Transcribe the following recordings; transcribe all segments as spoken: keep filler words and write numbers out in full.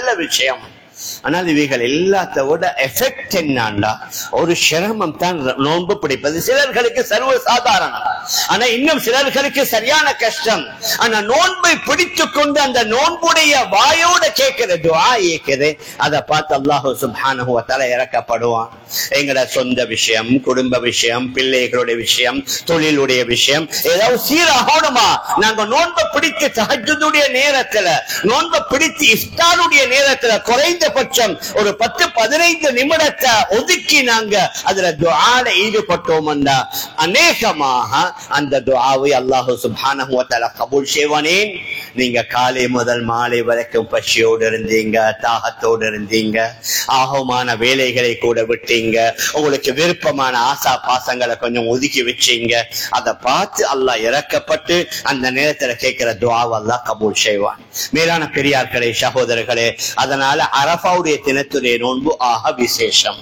நல்ல விஷயம். ஆனால் இவைகள் எல்லாத்தோட எஃபெக்ட் என்னன்னா ஒரு சிரமம் தான் நோன்பு பிடிப்பது. சிலர்களுக்கு சர்வ சாதாரணம், ஆனா இன்னும் சிலர்களுக்கு சரியான கஷ்டம். ஆனா நோன்பை பிடித்துக் கொண்டு அந்த நோன்புடைய வாயோட கேட்கிற துஆ இருக்குது, அதை பார்த்து அல்லாஹ் சுப்ஹானஹு வ தஆலா இறக்கப்படுவான். எங்கட சொந்த விஷயம், குடும்ப விஷயம், பிள்ளைகளுடைய விஷயம், தொழிலுடைய விஷயம் ஏதாவது சீராகணுமா, நாங்க நோன்பை பிடித்து தஹஜ்ஜுடைய நேரத்துல, நோன்பை பிடித்து இஃப்தாருடைய நேரத்துல குறைந்த பட்சம் ஒரு பத்து பதினைந்து நிமிடத்தை ஒதுக்கி நாங்க அதுல துஆல ஈடுபட்டோம் என்றா அநேகமாக அந்த துஆவை அல்லாஹ் சுப்ஹானஹு வ தஆலா கபூல் செய்வானே. நீங்க காலை முதல் மாலை வரைக்கும் பசியோடு இருந்தீங்க, தாகத்தோடு இருந்தீங்க, ஆகமான வேலைகளை கூட விட்டீங்க, உங்களுக்கு விருப்பமான ஆசா பாசங்களை கொஞ்சம் ஒதுக்கி வச்சீங்க, அதை பார்த்து அல்லாஹ் இறக்கப்பட்டு அந்த நேரத்துல கேட்கிற துஆவை அல்லாஹ் கபூல் செய்வான். மேலான பெரியார்களே, சகோதரர்களே, அதனால அரஃபாவுடைய தினத்துடைய நோன்பு ஆக விசேஷம்.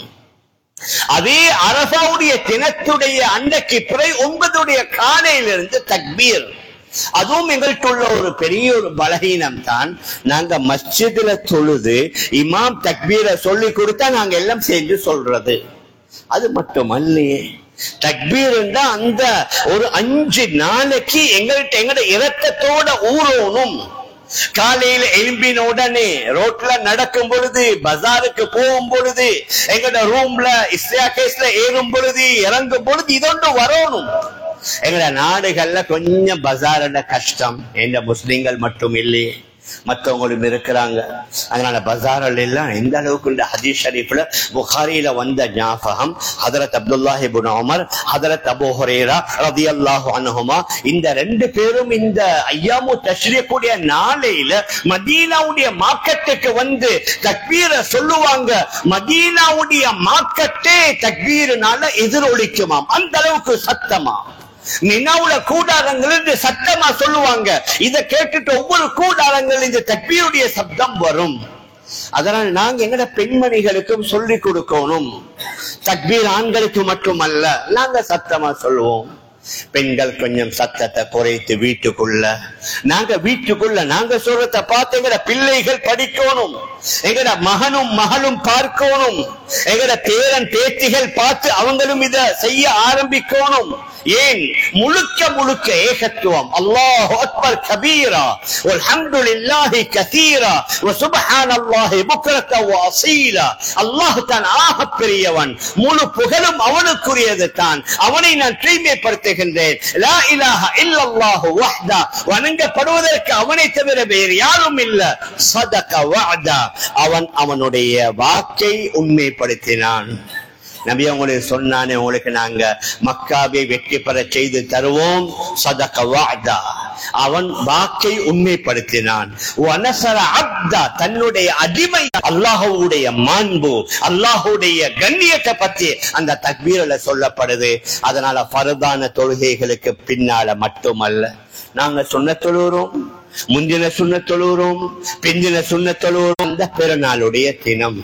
அதே அரஃபாவுடைய தினத்துடைய அன்றைக்கு பிறை ஒன்பதுடைய காலையிலிருந்து தக்பீர். அதுவும் எங்கள்கிட்ட உள்ள ஒரு பெரிய ஒரு பலகீனம் தான். நாங்க மஸ்ஜிதுல தொழுது இமாம் தக்பீரை சொல்லி கொடுத்தா நாங்க எல்லாம் சேர்ந்து சொல்றது. அது மட்டுமல்லையே, தக்பீர் அந்த ஒரு அஞ்சு நாளைக்கு எங்கள்கிட்ட எங்கட இரத்தத்தோட ஊறணும். காலையில எழும்பின உடனே ரோட்ல நடக்கும் பொழுது, பஜாருக்கு போகும் பொழுது, எங்கட ரூம்ல இஸ்தியாகேஸ்ல ஏறும் பொழுது, இறங்கும் பொழுது இதொன்று வரணும். எங்கட நாடுகள்ல கொஞ்சம் பஜார்ல கஷ்டம். எந்த முஸ்லிம்கள் மட்டும் இல்லையே, மற்றவங்களும் இருக்கிறாங்க. அதனால பஜாரில் எல்லாம் எந்த அளவுக்கு இந்த ஹதீஸ் ஷரீஃப்ல புகாரியில வந்த ஞாபகம், ஹதரத் அப்துல்லாஹ் இப்னு உமர், ஹதரத் அபூ ஹுரைரா ரலியல்லாஹு அன்ஹுமா, இந்த ரெண்டு பேரும் இந்த ஐயாமு தஷ்ரீக்குடைய நாளையில மதீனாவுடைய மார்க்கெட்டுக்கு வந்து தக்பீரை சொல்லுவாங்க. மதீனாவுடைய மார்க்கெட்டே தக்பீர்னால எதிரொலிக்குமாம், அந்த அளவுக்கு சத்தமா. மினாவுல கூடாரங்கள் சத்தமா சொல்லுவாங்க. இதை கேட்டுட்டு ஒவ்வொரு கூடாரங்கள் இந்த தக்பீருடைய சப்தம் வரும். அதனால் நாங்க எங்கட பெண்மணிகளுக்கும் சொல்லிக் கொடுக்கணும். தக்பீர் ஆண்களுக்கு மட்டுமல்ல, நாங்க சத்தமா சொல்லுவோம். பெண்கள் கொஞ்சம் சத்தத்தை குறைத்து வீட்டுக்குள்ள, நாங்க வீட்டுக்குள்ள நாங்க சொல்றத பார்த்து எங்கட பிள்ளைகள் படிக்கணும், எங்கட மகனும் மகளும் பார்க்கணும், எங்கட பேரன் பேத்திகள் பார்த்து அவங்களும் இத செய்ய ஆரம்பிக்கணும். ஏன் முழுக்க முழுக்க ஏகத்துவம். அல்லாஹு அக்பர் கபீரா வல்ஹம்துலில்லாஹி கஸீரா வ சுப்ஹானல்லாஹி புக்ரத வ அஸீலா. அல்லாஹ் தான் ஆக பெரியவன், முழு புகழும் அவனுக்குரியது தான். அவனை நான் தூய்மைப்படுத்துகின்றேன். லா இலாஹ இல்லல்லாஹு வஹ்தா, வணங்கப்படுவதற்கு அவனை தவிர வேறு யாரும் இல்ல. ஸதக வஅதா, அவன் அவனுடைய வாக்கை உண்மைப்படுத்தினான். நபி அவங்களுக்கு சொன்னானே, உங்களுக்கு நாங்க மக்காவை வெற்றி பெற செய்து தருவோம். ஸதக வஅதா, அவன் வாக்கை உண்மைப்படுத்தினான். வனஸர அப்தா, தன்னுடைய அடிமை. அல்லாஹ்வுடைய மாண்பு, அல்லாஹ்வுடைய கண்ணியத்தை பற்றி அந்த தக்பீர்ல சொல்லப்படுது. அதனால ஃபர்தான தொழுகைகளுக்கு பின்னால மட்டுமல்ல, நாங்க சுன்னத் தொழுகிறோம், முந்தின சுன்னத் தொழுகிறோம், பிந்தின சுன்னத் தொழுகிறோம். அந்த பெருநாளுடைய தினம்.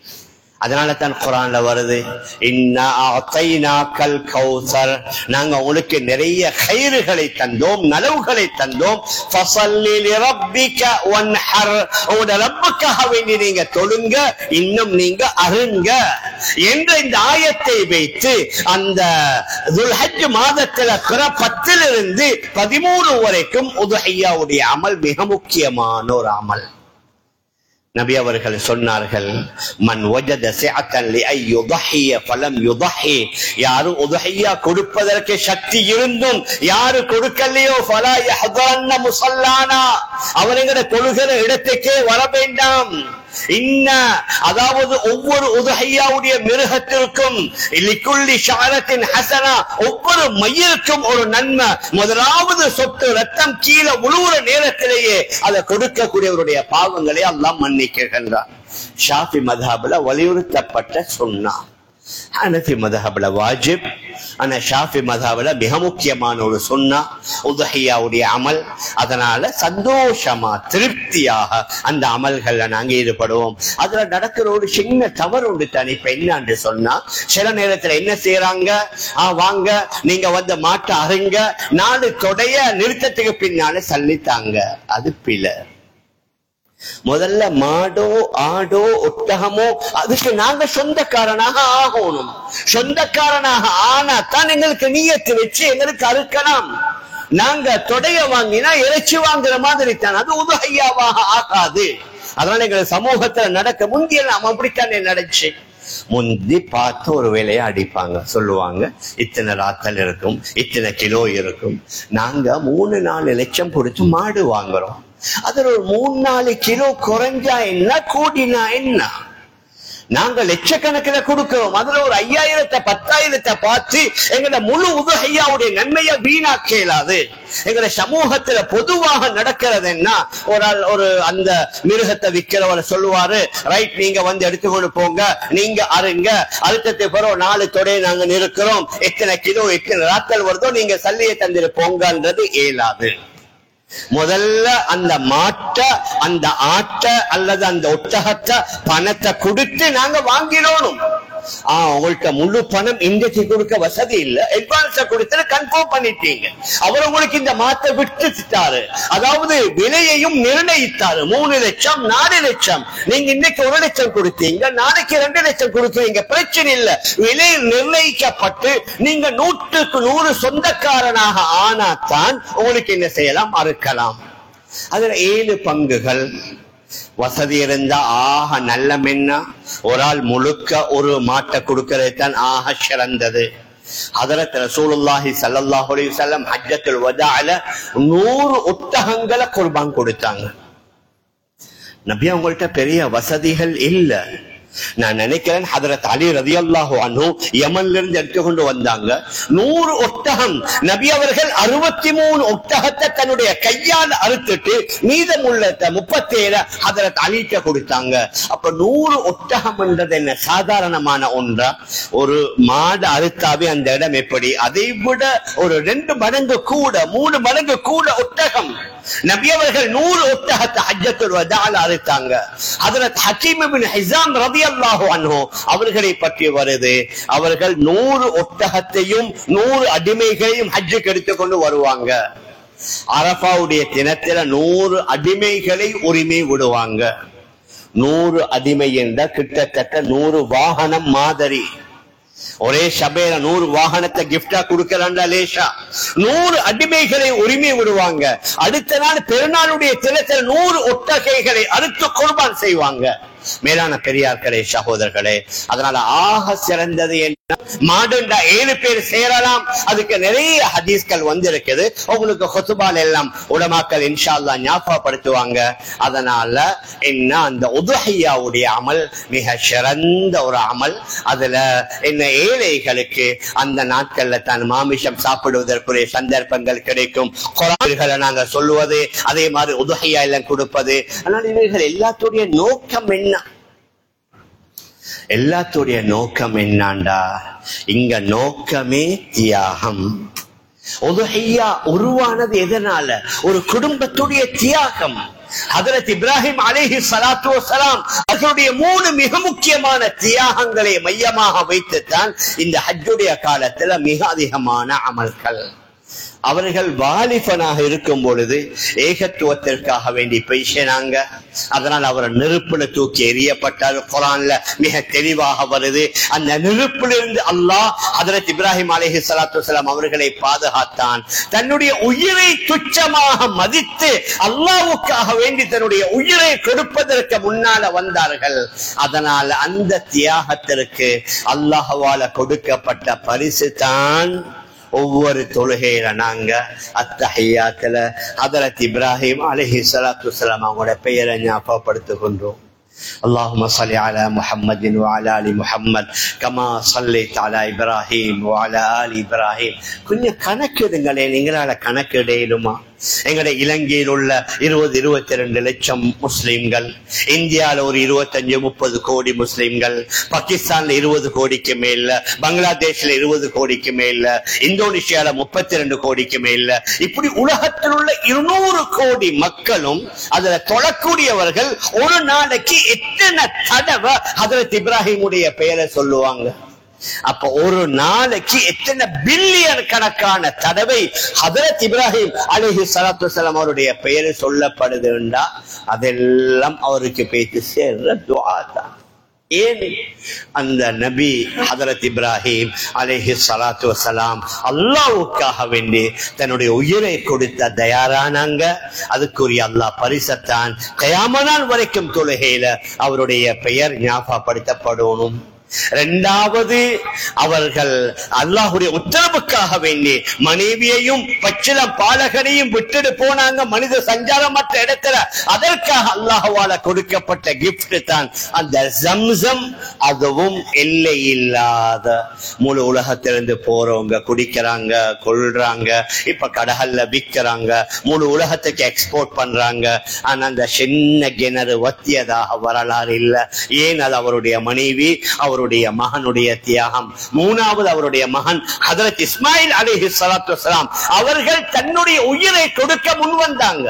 அதனால தான் குர்ஆன்ல வருது, இன்னா அஅதைனாக்கல் கௌசர், நாங்க உங்களுக்கு நிறைய கைறுகளை தந்தோம், நலவுகளை தந்தோம். ஃபஸல்லி லிரப்பிக வன்ஹர், உங்களுடைய ரப்புக்காக வேண்டி நீங்க தொழுங்க, இன்னும் நீங்க அருங்க என்ற இந்த ஆயத்தை வைத்து அந்த துல்ஹஜ் மாதத்துல பிற பத்திலிருந்து பதிமூணு வரைக்கும் உதுஹிய்யாவுடைய அமல் மிக முக்கியமான ஒரு அமல். நபி அவர்கள் சொன்னார்கள், மன் வஜத சிஅத்தன் லிஐ யுضحிய ஃபலம் யுضحி, யாரு உதுஹிய்யா கொடுப்பதற்கு சக்தி இருந்தும் யாரு கொடுக்கலையோ ஃபலா யஹ்தரன்ன முஸல்லானா, அவங்கள தொழுகிற இடத்துக்கே வர வேண்டாம். இன்ன, அதாவது ஒவ்வொரு உதுஹிய்யாவுடைய மிருகத்திற்கும் லிக்குல்லி ஷஅரத்தின் ஹஸனா, ஒவ்வொரு மயிலுக்கும் ஒரு நன்மை. முதலாவது சொட்டு ரத்தம் கீழே உழுவுற நேரத்திலேயே அதை கொடுக்கக்கூடியவருடைய பாவங்களை அல்லாஹ் மன்னிக்கின்றான். ஷாஃபி மذஹப்ல வலியுறுத்தப்பட்ட சுன்னா, ஹனஃபி மذஹப்ல வாஜிப், ஆனா ஷாஃபி மذஹப்ல மிக முக்கியமான ஒரு சுன்னா உதுஹிய்யாவுடைய அமல். அதனால சந்தோஷமா திருப்தியாக அந்த அமல்கள்ல நாங்க ஈடுபடுவோம். அதுல நடக்கிற ஒரு சின்ன தவறு உண்டு தானே. இப்ப என்னன்னு சொன்னா, சில நேரத்துல என்ன செய்யறாங்க, ஆஹ் வாங்க நீங்க வந்து மாட்ட அருங்க, நாலு தொடைய நிறுத்தத்துக்கு பின்னால சல்லித்தாங்க. அது பிழை. முதல்ல மாடோ ஆடோ ஒட்டகமோ அதுக்கு நாங்க சொந்தக்காரனாக ஆகணும். சொந்தக்காரனாக ஆனா தான் எங்களுக்கு நியத்து வச்சு எங்களுக்கு அறுக்கலாம். நாங்க தொடைய வாங்கினா இறைச்சி வாங்குற மாதிரி தான், அது உதுஹையாவாக ஆகாது. அதனால எங்க சமூகத்துல நடக்க முந்திய நாம் அப்படித்தானே நடந்துச்சு. முந்தி பார்த்து ஒரு வேலையை அடிப்பாங்க, சொல்லுவாங்க இத்தனை ராத்தல் இருக்கும், இத்தனை கிலோ இருக்கும். நாங்க மூணு நாலு லட்சம் கொடுத்து மாடு வாங்குறோம். அதுல ஒரு மூணு நாலு கிலோ குறைஞ்சா என்ன, கூடினா என்ன? நாங்க லட்சக்கணக்கில் கொடுக்கிறோம். அதுல ஒரு ஐயாயிரத்தை பத்தாயிரத்தை பார்த்து எங்கட முழு உதுஹையாவுடைய நன்மையை வீணாக்க இயலாது. எங்கட சமூகத்துல பொதுவாக நடக்கிறது என்ன, ஒரு ஒரு அந்த மிருகத்தை விற்கிறவரை சொல்லுவாரு, ரைட் நீங்க வந்து எடுத்துக்கொண்டு போங்க, நீங்க அருங்க, அழுத்தத்தை பிறகு நாலு தொடைய நாங்க நிறுக்கிறோம், எத்தனை கிலோ எத்தனை ராத்தல் வருதோ நீங்க சல்லியை தந்திரு போங்கன்றது இயலாது. முதல்ல அந்த மாட்டை அந்த ஆட்டை அல்லது அந்த ஒட்டகத்தை பணத்தை கொடுத்து நாங்க வாங்கிடணும். ஆஹ் உங்கள்கிட்ட முழு பணம் இன்றைக்கு கொடுக்க வசதி இல்ல, அட்வான்ஸ கொடுத்து கன்ஃபார்ம் பண்ணிட்டீங்க. அவர் உங்களுக்கு இந்த மாத்தை விட்டுட்டாரு, அதாவது விலையையும் நிர்ணயித்தாரு. மூணு லட்சம் நாலு லட்சம் நீங்க இன்னைக்கு ஒரு லட்சம் கொடுத்தீங்க, நாளைக்கு ரெண்டு லட்சம் கொடுத்தீங்க, பிரச்சனை இல்ல. விலை நிர்ணயிக்கப்பட்டு நீங்க நூற்றுக்கு நூறு சொந்தக்காரனாக ஆனாத்தான் உங்களுக்கு என்ன செய்யலாம், அறுக்கலாம். அதுல ஏழு பங்குகள். வசதி இருந்தா ஆக நல்ல மென்னா ஒரு ஆள் முழுக்க ஒரு மாட்டை கொடுக்கிறது தான் ஆக சிறந்தது. ஹதரத் ரசூலுல்லாஹி ஸல்லல்லாஹு அலைஹி வஸல்லம் ஹஜ்ஜத்துல் வதாஅல நூறு ஒட்டகங்களை குர்பான் கொடுத்தாங்க. நபி அவங்கள்ட்ட பெரிய வசதிகள் இல்ல. நான் நினைக்கிறேன் ஹதரத் அலி ரலியல்லாஹு அன்ஹு யமன்ல இருந்து எடுத்துக்கொண்டு வந்தாங்க நூறு ஒட்டகம். நபி அவர்கள் அறுபத்தி மூணு ஒட்டகத்தை தன்னுடைய கையால் அறுத்துட்டு மீதமுள்ள முப்பத்தி ஏழு ஹதரத் அலிட்ட கொடுத்தாங்க. அப்ப நூறு ஒட்டகம் என்றது என்ன சாதாரணமான ஒன்றா? ஒரு மாடு அறுத்தாவே அந்த இடம் எப்படி, அதை விட ஒரு ரெண்டு மடங்கு கூட மூணு மடங்கு கூட ஒட்டகம். நபி அவர்கள் நூறு ஒட்டகத்தை ஹஜ்ஜத்துல் வதாஅல அறுத்தாங்க. ஹஜ்ரத் ஹக்கீம் இப்னு ஹிஸாம் ரலியல்லாஹு அன்ஹு அவர்களை பற்றி வருது, அவர்கள் நூறு ஒட்டகத்தையும் நூறு அடிமைகளையும் ஹஜ்ஜுக்கு எடுத்துக்கொண்டு வருவாங்க. அரஃபாவுடைய தினத்தில நூறு அடிமைகளை உரிமை விடுவாங்க. நூறு அடிமை என்ற கிட்டத்தட்ட நூறு வாகனம் மாதிரி. ஒரே சபையில நூறு வாகனத்தை கிஃப்டா கொடுக்கறாண்டா லேஷா. நூறு அடிமைகளை உரிமை விடுவாங்க. அடுத்த நாள் பெருநாளுடைய தினத்தில் நூறு ஒட்டகைகளை அறுத்து குர்பான் செய்வாங்க. மேலான பெரியார்களே சகோதரர்களே, அதனால ஆக சிறந்தது என்ன, மாடுண்டா ஏழு பேர் சேரலாம். அதுக்கு நிறைய ஹதீஸ்கள் வந்திருக்குது. உங்களுக்கு ஹுத்பால எல்லாம் உலமாக்கள் இன்ஷா அல்லாஹ் ஞாபகப்படுத்துவாங்க. அதனால என்ன, அந்த உதுஹியாவுடைய அமல் மிக சிறந்த ஒரு அமல். அதுல என்ன, ஏழைகளுக்கு அந்த நாட்கள்ல தான் மாமிசம் சாப்பிடுவதற்குரிய சந்தர்ப்பங்கள் கிடைக்கும். குர்ஆன்களை நாங்க சொல்லுவது, அதே மாதிரி உதுஹியா எல்லாம் கொடுப்பது. ஆனால் இவைகள் எல்லாத்துடைய நோக்கம் என்ன, எல்லாத்துடைய நோக்கம் என்னண்டா, இங்க நோக்கமே தியாகம். உதுஹியா உருவானது எதனால? ஒரு குடும்பத்துடைய தியாகம். ஹஜ்ரத் இப்ராஹிம் அலைஹி ஸலாத்து வஸலாம் அவருடைய மூணு மிக முக்கியமான தியாகங்களை மையமாக வைத்துத்தான் இந்த ஹஜ்ஜுடைய காலத்துல மிக அதிகமான அமல்கள். அவர்கள் வாலிபனாக இருக்கும் பொழுது ஏகத்துவத்திற்காக வேண்டி பேசினாங்க. அதனால் அவர் நெருப்புல தூக்கி எறியப்பட்டார். குர்ஆன்ல மிக தெளிவாக வருது. அந்த நெருப்பிலிருந்து அல்லாஹ் ஹஜ்ரத் இப்ராஹிம் அலைஹி ஸலாத்து வஸலாம் அவர்களை பாதுகாத்தான். தன்னுடைய உயிரை துச்சமாக மதித்து அல்லாஹ்வுக்காக வேண்டி தன்னுடைய உயிரை கொடுப்பதற்கு முன்னால வந்தார்கள். அதனால் அந்த தியாகத்திற்கு அல்லாஹ்வால கொடுக்கப்பட்ட பரிசு தான் ஒவ்வொரு தொழுகையில நாங்க அத்தஹியாத்துல ஹஜ்ரத் இப்ராஹிம் அலைஹி ஸலாத்து வஸலாம் அவங்களோட பெயரை ஞாபகப்படுத்துகின்றோம். اللهم صل على محمد وعلى ال محمد كما صليت على ابراهيم وعلى ال ابراهيم. கொஞ்சம் கணக்கிடுங்களே, நீங்களால கணக்கிடையிலுமா? எங்கட இலங்கையில் உள்ள இருபது இருபத்தி ரெண்டு லட்சம் முஸ்லிம்கள், இந்தியால ஒரு இருபத்தஞ்சு முப்பது கோடி முஸ்லிம்கள், பாகிஸ்தான்ல இருபது கோடிக்கு மேல, பங்களாதேஷ்ல இருபது கோடிக்கு மேல, இந்தோனேஷியால முப்பத்தி ரெண்டு கோடிக்கு மேல, இப்படி உலகத்தில் உள்ள இருநூறு கோடி மக்களும் அதுல தொழக்கூடியவர்கள் ஒரு நாளைக்கு எத்தனை தடவை ஹஜ்ரத் இப்ராஹிமுடைய பெயரை சொல்லுவாங்க? அப்ப ஒரு நாளைக்கு எத்தனை பில்லியன் கணக்கான தடவை ஹதரத் இப்ராஹிம் அலைஹிஸ்ஸலாத்து வஸ்ஸலாம் அவருடைய பெயர் சொல்லப்படுதுண்டா அதெல்லாம் அவருக்கு பேசி சேர்ற துஆ தான். ஏன் அந்த நபி ஹதரத் இப்ராஹிம் அலைஹிஸ்ஸலாத்து வஸ்ஸலாம் அல்லாஹ்வுக்காக வேண்டி தன்னுடைய உயிரை கொடுத்த தயாரானாங்க. அதுக்குரிய அல்லாஹ் பரிசத்தான் கியாமத் நாள் வரைக்கும் தொழுகையில அவருடைய பெயர் ஞாபகப்படுத்தப்படணும். இரண்டாவது, அவர்கள் அல்லாஹ்வுடைய உத்தரவுக்காக வேண்டி மனைவியையும் பச்சிளம் பாலகனையும் விட்டுட்டு போனாங்க மனித சஞ்சாரமற்ற இடத்துல. அதற்காக அல்லாஹ்வால கொடுக்கப்பட்ட கிஃப்ட் தான் அந்த ஜம்சம். அதுவும் எல்லை இல்லாத முழு உலகத்திலிருந்து போறவங்க குடிக்கிறாங்க, கொள்றாங்க, இப்ப கடகல்ல விற்கிறாங்க, முழு உலகத்துக்கு எக்ஸ்போர்ட் பண்றாங்க. ஆனா அந்த சின்ன கிணறு வத்தியதாக வரலாறு இல்ல. ஏன்? அது அவருடைய மனைவி, அவருடைய மகனுடைய தியாகம். மூணாவது, அவருடைய மகன் ஹதரத் இஸ்மாயில் அலைஹிஸ்ஸலாத்து வஸ்ஸலாம் அவர்கள் தன்னுடைய உயிரை கொடுக்க முன் வந்தாங்க.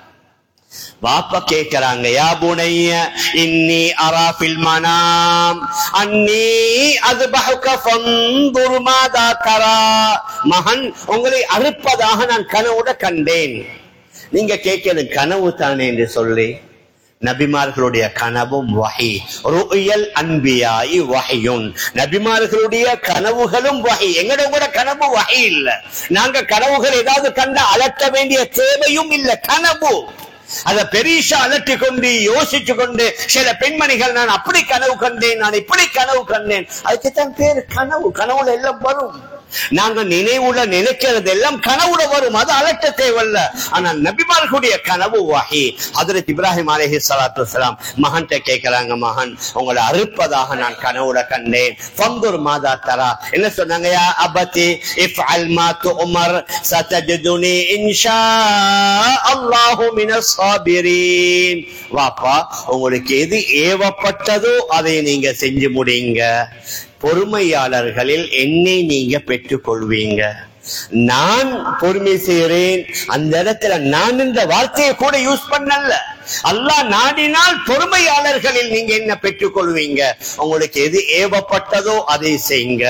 வாப்பா கேட்கிறாங்க, யா புனைய இன்னி அரா ஃபில் மனாம் அன்னி அஸ்பஹுக ஃபன்துர் மாதா தரா. மகன், உங்களை அறுப்பதாக நான் கனவுட கண்டேன். நீங்க கேட்கிறது கனவு தானே என்று சொல்லி, நபிமார்களுடைய கனவும் வஹி. ருயல் அன்பியாஇ வஹியுன். நபிமார்களுடைய கனவுகளும் வஹி. எங்கட கூட கனவு வஹி இல்ல. நாங்க கனவுகள் ஏதாவது கண்ட அலட்ட வேண்டிய தேவையும் இல்ல. கனவு அத பெரிசா அலட்டி கொண்டு யோசிச்சு கொண்டு சில பெண்மணிகள் நான் அப்படி கனவு கண்டேன், நான் இப்படி கனவு கண்டேன், அதுக்குத்தான் பேரு கனவு. கனவுல எல்லாம் வரும். நாங்க நினைவுல நினைக்கிறது எல்லாம் கனவுல வரும். அது அலட்ட தேவையில்ல. ஆனால் நபிமார்களுடைய கனவு வஹி. ஹதரத் இப்ராஹிம் அலைஹிஸ்ஸலாத்து வஸ்ஸலாம் மகன்கிட்ட கேட்கிறாங்க, மகன், உங்களை அறுப்பதாக நான் கனவுல கண்டேன். ஃபன்துர் மாதா தரா. என்ன சொன்னாங்க? யா அபதி இஃஅல் மா துஅமர் சதஜதுனி இன்ஷா அல்லாஹு மினஸ் சாபிரீன். வாப்பா, உங்களுக்கு எது ஏவப்பட்டதோ அதை நீங்க செஞ்சு முடிங்க. பொறுமையாளர்களில் என்னை நீங்க பெற்றுக் கொள்வீங்க. நான் பொறுமை செய்கிறேன். அந்த இடத்துல நான் இந்த வார்த்தையை கூட யூஸ் பண்ணல. அல்லாஹ் நாடினால் பொறுமையாளர்களில் நீங்க என்ன பெற்றுக் கொள்வீங்க. உங்களுக்கு எது ஏவப்பட்டதோ அதை செய்யுங்க.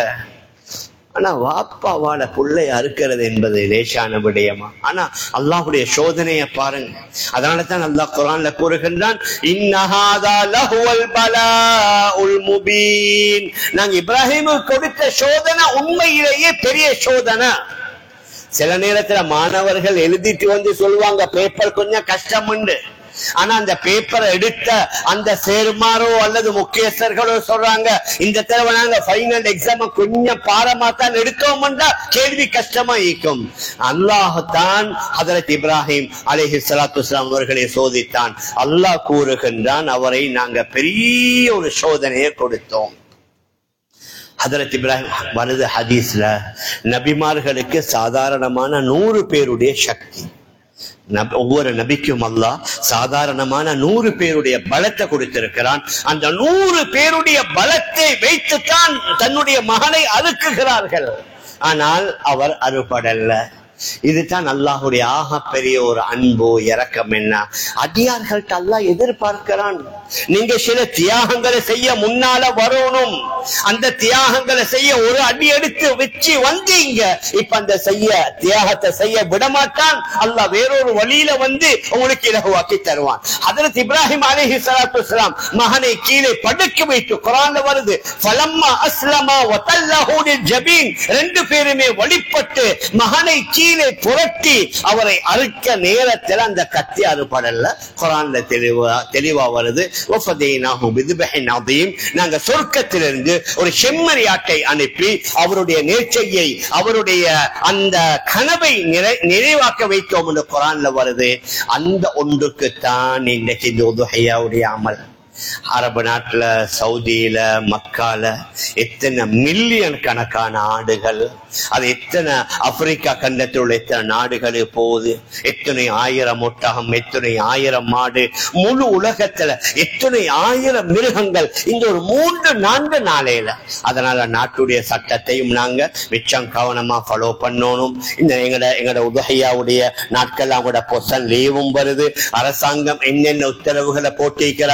ஆனா வாப்பாவால புள்ளை அறுக்கிறது என்பது லேசான விடயமா? ஆனா அல்லாஹ்வுடைய சோதனையை பாருங்க. அதனால தான் அல்லாஹ் குர்ஆன்ல கூறுகின்றான், இன்னஹாதா லஹுவல் பலாஉல் முபீன். நாங்க இப்ராஹிமுக்கு கொடுத்த சோதனை உண்மையிலேயே பெரிய சோதனை. சில நேரத்துல மாணவர்கள் எழுதிட்டு வந்து சொல்லுவாங்க, பேப்பர் கொஞ்சம் கஷ்டம் உண்டு. ஆனா அந்த பேப்பரை எடுத்த அந்த சேர்மாரோ அல்லது முக்கியஸ்தர்களோ சொல்றாங்க, இந்த தடவை நாங்க ஃபைனல் எக்ஸாம் கொஞ்சம் பாரமா தான் எடுத்தோம்னா கேள்வி கஷ்டமா இருக்கும். அல்லாஹ் தான் ஹதரத் இப்ராஹிம் அலைஹிஸ்ஸலாத்து வஸ்ஸலாம் அவர்களை சோதித்தான். அல்லாஹ் கூறுகின்றான், அவரை நாங்க பெரிய ஒரு சோதனையை கொடுத்தோம். ஹதரத் இப்ராஹிம் வருது ஹதீஸ்ல, நபிமார்களுக்கு சாதாரணமான நூறு பேருடைய சக்தி. ஒவ்வொரு நபிக்கும் அல்லாஹ் சாதாரணமான நூறு பேருடைய பலத்தை கொடுத்திருக்கிறான். அந்த நூறு பேருடைய பலத்தை வைத்துத்தான் தன்னுடைய மகனை அறுக்குகிறார்கள். ஆனால் அவர் அறுபடல்ல. இதுதான் அல்லாஹுடைய ஆக பெரிய ஒரு அன்பு இரக்கம். என்ன அடியார்கள்ட்ட அல்லாஹ் எதிர்பார்க்கிறான், நீங்க சில தியாகங்களை செய்ய முன்னால வரணும். அந்த தியாகங்களை செய்ய ஒரு அடி எடுத்து வச்சு வந்தீங்க. இப்ப அந்த செய்ய தியாகத்தை செய்ய விடமாட்டான். அல்லாஹ் வேறொரு வழியில வந்து உங்களுக்கு இலகுவாக்கி தருவான். ஹதரத் இப்ராஹிம் அலைஹிஸ்ஸலாத்து வஸ்ஸலாம் மகனை கீழே படுக்க வைத்து குர்ஆன்ல வருது, ஃபலம்மா அஸ்லமா வதல்லஹு லில் ஜபீன். ரெண்டு பேருமே வழிபட்டு மகனை கீழே புரட்டி அவரை அறுக்க நேரத்தில் அந்த கத்தி அறுபடல்ல. குர்ஆன்ல தெளிவா தெளிவா வருது, வஃபதைனாஹு பிதுபஹின் அதீம். நாங்க சொர்க்கத்திலிருந்து ஒரு செம்மறியாட்டை அனுப்பி அவருடைய நேர்ச்சையை, அவருடைய அந்த கனவை நிறைவாக்க வைத்தோம் என்று குர்ஆன்ல வருது. அந்த ஒன்றுக்குத்தான் இன்றைக்கு இந்த உதுஹியாவுடைய அமல். அரபு நாட்டுல, சவுதியில, மக்கால எத்தனை மில்லியன் கணக்கான ஆடுகள், அது எத்தனை ஆப்பிரிக்கா கண்டத்தில் உள்ள எத்தனை நாடுகளுக்கு போகுது, எத்தனை ஆயிரம் ஒட்டகம், எத்தனை ஆயிரம் மாடு, முழு உலகத்துல எத்தனை ஆயிரம் மிருகங்கள் இந்த ஒரு மூன்று நான்கு நாளையில. அதனால நாட்டுடைய சட்டத்தையும் நாங்க மிச்சம் கவனமா ஃபாலோ பண்ணணும். இந்த எங்கட எங்கட உதுஹியாவுடைய நாட்கள் கூட பொசன் லீவும் வருது. அரசாங்கம் என்னென்ன உத்தரவுகளை போட்டிருக்கிறாங்களோ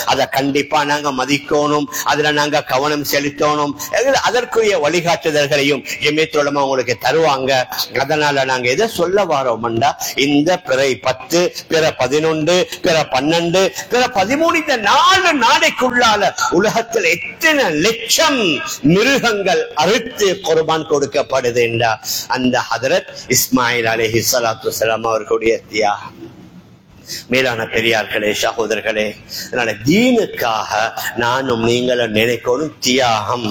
அதை கண்டிப்பா நாங்க மதிக்கணும், அதுல நாங்க கவனம் செலுத்தணும். அதற்குரிய வழிகாட்டுதல்களையும் ஜமியத்துல் உலமா உங்களுக்கு தருவாங்க. அதனால நாங்க எதை சொல்ல வாரோம்டா, இந்த பிறை பத்து, பிற பதினொன்று, பிற பன்னெண்டு, பிற பதிமூணு, இந்த நாலு நாளைக்குள்ளால உலகத்தில் எத்தனை லட்சம் மிருகங்கள் அறுத்து குர்பான் கொடுக்கப்படுது என்றா அந்த ஹதரத் இஸ்மாயில் அலைஹிஸ்ஸலாத்து வஸ்ஸலாம் அவர்களுடைய தியாகம். மேலான பெரியார்களே, சகோதரர்களே, அதனால தீனுக்காக நானும் நீங்களும் நினைக்கணும் தியாகம்.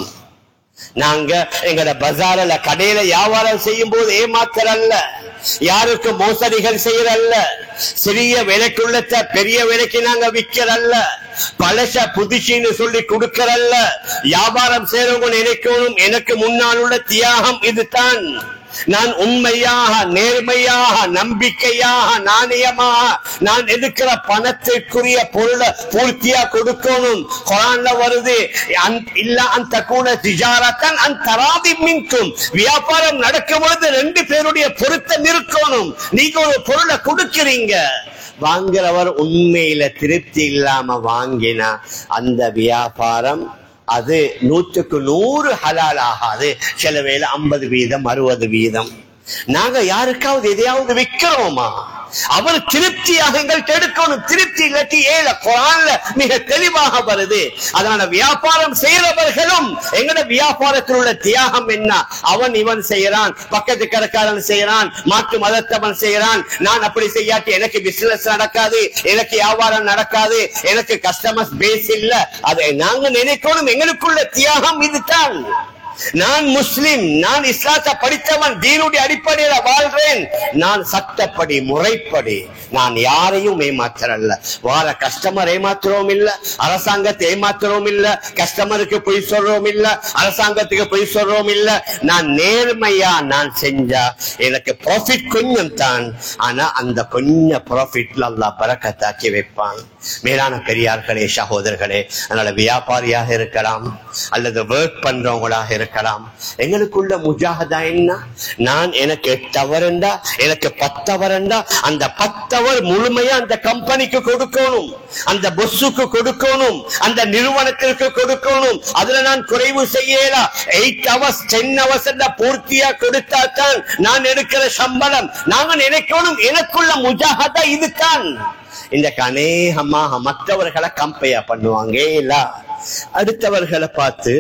நாங்க எங்கட பஜார்ல கடையில வியாபாரம் செய்யும் போது ஏமாத்தரல்ல, யாருக்கு மோசடிகள் செய்யறல்ல, சிறிய விலைக்குள்ளத்த பெரிய விலைக்கு நாங்க விக்கிறல்ல, பழச புதுசின்னு சொல்லி கொடுக்கறல்ல. வியாபாரம் செய்யறவங்க நினைக்கணும் எனக்கு முன்னால் உள்ள தியாகம் இதுதான். நான் உண்மையாக, நேர்மையாக, நம்பிக்கையாக, நாணயமாக நான் எடுக்கிற பணத்திற்குரிய பொருளை பூர்த்தியா கொடுக்கணும். குர்ஆன்ல வருது, இல்ல அந்த கூட திஜாரத்தன் அந்த தராதி மின்கும், வியாபாரம் நடக்கும் பொழுது ரெண்டு பேருடைய பொருத்தம் இருக்கணும். நீங்க ஒரு பொருளை கொடுக்கிறீங்க, வாங்குறவர் உண்மையில திருப்தி இல்லாம வாங்கினா அந்த வியாபாரம் அது நூற்றுக்கு நூறு ஹலால் ஆகாது. சில வேளை ஐம்பது வீதம் அறுபது வீதம். நாங்க யாருக்காவது எதையாவது விக்கிறோமா, அவர் திருப்தியாக எங்கள்கிட்ட எடுக்கணும். திருப்தி இல்லாட்டி ஏழை. குர்ஆன்ல மிக தெளிவாக வருது. அதனால வியாபாரம் செய்யறவர்களும் எங்கட வியாபாரத்தில் உள்ள தியாகம் என்ன, அவன் இவன் செய்யறான், பக்கத்து கடைக்காரன் செய்யறான், மாற்று மதத்தவன் செய்யறான், நான் அப்படி செய்யாட்டி எனக்கு பிசினஸ் நடக்காது, எனக்கு வியாபாரம் நடக்காது, எனக்கு கஸ்டமர்ஸ் பேஸ் இல்ல. அதை நாங்க நினைக்கணும் எங்களுக்குள்ள தியாகம் இதுதான். நான் முஸ்லிம், நான் இஸ்லாத்தை படித்தவன், தீனுடைய அடிப்படையில வாழ்றேன், நான் சட்டப்படி முறைப்படி நான் யாரையும் ஏமாத்துறல்ல. வார கஸ்டமர் ஏமாத்துறோம் இல்ல, அரசாங்கத்தை ஏமாத்துறோம் இல்ல, கஸ்டமருக்கு பொய் சொல்றோம் இல்ல, அரசாங்கத்துக்கு பொய் சொல்றோம் இல்ல. நான் நேர்மையா நான் செஞ்சா எனக்கு ப்ராஃபிட் கொஞ்சம் தான், ஆனா அந்த கொஞ்சம் ப்ராஃபிட்ல அல்லாஹ் பரக்கத்தாக்கி வைப்பான். மேலான பெரியார்களே, சகோதரர்களே, அதனால வியாபாரியாக இருக்கலாம் அல்லது ஒர்க் பண்றவங்களாக இருக்கலாம், எங்களுக்குள்ள முஜாஹதா என்ன, நான் எனக்கு எட்டவரண்டா எனக்கு பத்தவரண்டா அந்த பத்தவர் முழுமையா அந்த கம்பெனிக்கு கொடுக்கணும், அந்த பொஸ்ஸுக்கு கொடுக்கணும், அந்த நிறுவனத்திற்கு கொடுக்கணும். அதுல நான் குறைவு செய்யல. எயிட் ஹவர்ஸ் டென் ஹவர்ஸ் பூர்த்தியா கொடுத்தா தான் நான் எடுக்கிற சம்பளம். நாங்க நினைக்கணும் எனக்குள்ள முஜாஹதா இதுதான். இந்த அநேகமாக மற்றவர்களை கம்பேர் பண்ணுவாங்க இல்ல, அடுத்தவர்களை பார்த்து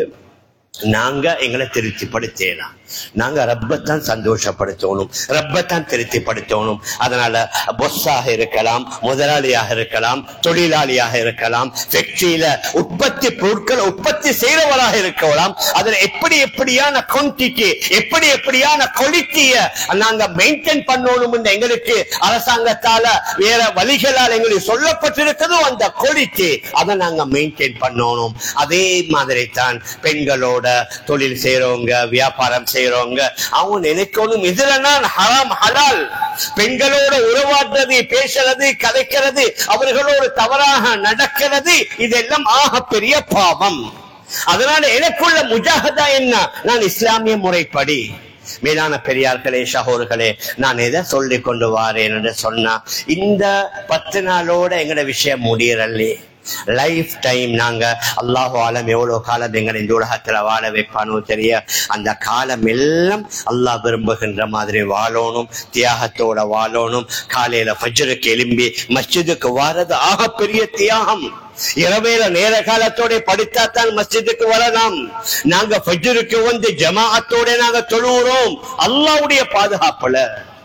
நாங்க எங்களை திருப்திப்படுத்தலாம். நாங்க ரப்பத்தான் சந்தோஷப்படுத்தணும், ரப்பத்தான் திருப்திப்படுத்தணும். அதனால பொஸ்ஸாக இருக்கலாம், முதலாளியாக இருக்கலாம், தொழிலாளியாக இருக்கலாம், ஃபேக்டரியில உற்பத்தி பொருட்கள் உற்பத்தி செய்யறவராக இருக்கலாம். அதுல எப்படி எப்படியான குவான்டிட்டி, எப்படி எப்படியான குவாலிட்டிய நாங்க மெயின்டைன் பண்ணணும். எங்களுக்கு அரசாங்கத்தால வேற வழிகளால் எங்களுக்கு சொல்லப்பட்டிருக்கிறதோ அந்த குவாலிட்டி அதை நாங்க மெயின்டைன் பண்ணணும். அதே மாதிரி தான் பெண்களோட தொழில் செய்யறவங்க, வியாபாரம் செய்யறவங்க, அவங்க நினைக்கணும் இதுல நான் ஹராம் ஹலால். பெண்களோட உறவாடுறது, பேசுறது, கதைக்கிறது, அவர்களோடு தவறாக நடக்கிறது, இதெல்லாம் ஆக பெரிய பாவம். அதனால எனக்குள்ள முஜாஹதா என்ன, நான் இஸ்லாமிய முறைப்படி. மேலான பெரியார்களே, சகோதரர்களே, நான் எதை சொல்லிக் கொண்டு வாரேன் என்று சொன்னா, இந்த பத்து நாளோட எங்கட விஷயம் முடியறல்லே. லைஃப் டைம் நாங்க அல்லாஹு ஆலம் எவ்வளவு காலம் எங்களை இந்த உலகத்துல வாழ வைப்பானோ தெரிய, அந்த காலம் எல்லாம் அல்லாஹ் விரும்புகின்ற மாதிரி வாழணும், தியாகத்தோட வாழணும். காலையில ஃபஜ்ருக்கு எழும்பி மஸ்ஜிதுக்கு வாரது ஆக பெரிய தியாகம். இரவேல நேர காலத்தோட படித்தாத்தான் மஸ்ஜிதுக்கு வரலாம். நாங்க ஃபஜ்ருக்கு வந்து ஜமாஅத்தோட நாங்க தொழுகிறோம் அல்லாஹ்வுடைய பாதுகாப்புல.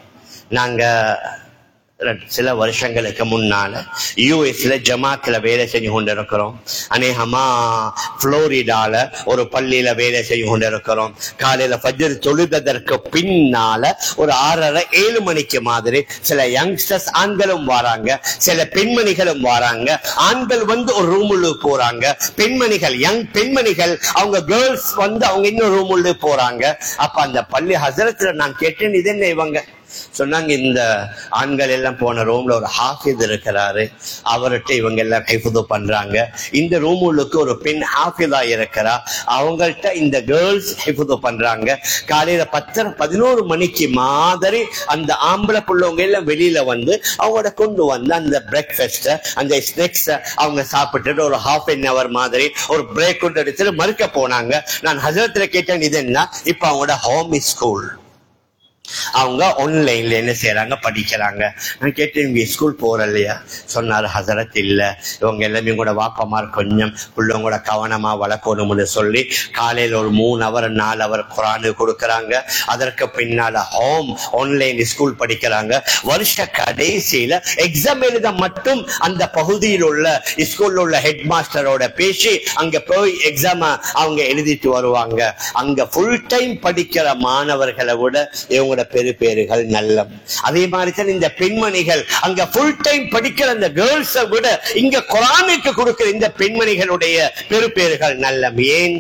நாங்க சில வருஷங்களுக்கு முன்னால யூஎஸ்ல ஜமாத்துல வேலை செஞ்சு கொண்டிருக்கிறோம். அநேகமா புளோரிடால ஒரு பள்ளியில வேலை செஞ்சு கொண்டிருக்கிறோம். காலையில ஃபஜ்ர் தொழுதற்கு பின்னால ஒரு ஆறரை ஏழு மணிக்கு மாதிரி சில யங்ஸ்டர்ஸ் ஆண்களும் வராங்க, சில பெண்மணிகளும் வராங்க. ஆண்கள் வந்து ஒரு ரூமுள்ள போறாங்க, பெண்மணிகள் யங் பெண்மணிகள் அவங்க கேர்ள்ஸ் வந்து அவங்க இன்னொரு ரூமுள்ள போறாங்க. அப்ப அந்த பள்ளி ஹசரத்துல நான் கேட்டேன், இது என்ன இவங்க சொன்னாங்க, இந்த ஆண்கள் எல்லாம் போன ரூம்ல ஒரு ஹாஃபித் இருக்கிறாரு, அவர்கிட்ட இவங்க எல்லாம் ஹிஃப்து பண்றாங்க. இந்த ரூமுக்கு ஒரு பெண் ஹாஃபிதா இருக்கிறா, அவங்கள்ட்ட இந்த கேர்ள்ஸ் ஹிஃப்து பண்றாங்க. காலையில பத்தரை பதினோரு மணிக்கு மாதிரி அந்த ஆம்பளை பிள்ளைங்க எல்லாம் வெளியில வந்து அவங்களோட கொண்டு வந்து அந்த பிரேக்ஃபாஸ்ட் அந்த ஸ்நாக்ஸ் அவங்க சாப்பிட்டுட்டு ஒரு ஹாஃப் அன் அவர் மாதிரி ஒரு பிரேக் கொண்டு எடுத்துட்டு மறுக்க போனாங்க. நான் ஹஜரத்துல கேட்டேன், இது என்ன? இப்ப அவங்களோட ஹோம் ஸ்கூல், அவங்க ஆன்லைன்ல என்ன செய்யறாங்க, படிக்கிறாங்க. நான் கேட்டேன், இவங்க ஸ்கூல் போற இல்லையா? சொன்னார், ஹசரத் இல்ல, இவங்க எல்லாமே கூட வாப்பமார் கொஞ்சம் பிள்ளைங்களோட கவனமா வளர்க்கணும்னு சொல்லி காலையில ஒரு மூணு அவர் நாலு அவர் குரானு கொடுக்கறாங்க. அதற்கு பின்னால ஹோம் ஆன்லைன் ஸ்கூல் படிக்கிறாங்க. வருஷ கடைசியில எக்ஸாம் எழுத மட்டும் அந்த பகுதியில் உள்ள ஸ்கூல்ல உள்ள ஹெட் மாஸ்டரோட பேசி அங்க போய் எக்ஸாம் அவங்க எழுதிட்டு வருவாங்க. அங்க ஃபுல் டைம் படிக்கிற மாணவர்களை விட இவங்க பெரு பேருகள் நல்ல. அதே மாதிரி தான் இந்த பெண்மணிகள் அங்க ஃபுல் டைம் படிக்கிற அந்த கேர்ள்ஸை விட இங்க குர்ஆனுக்கு கொடுக்கிற இந்த பெண்மணிகளுடைய பெரு பேருகள் நல்ல. ஏன்?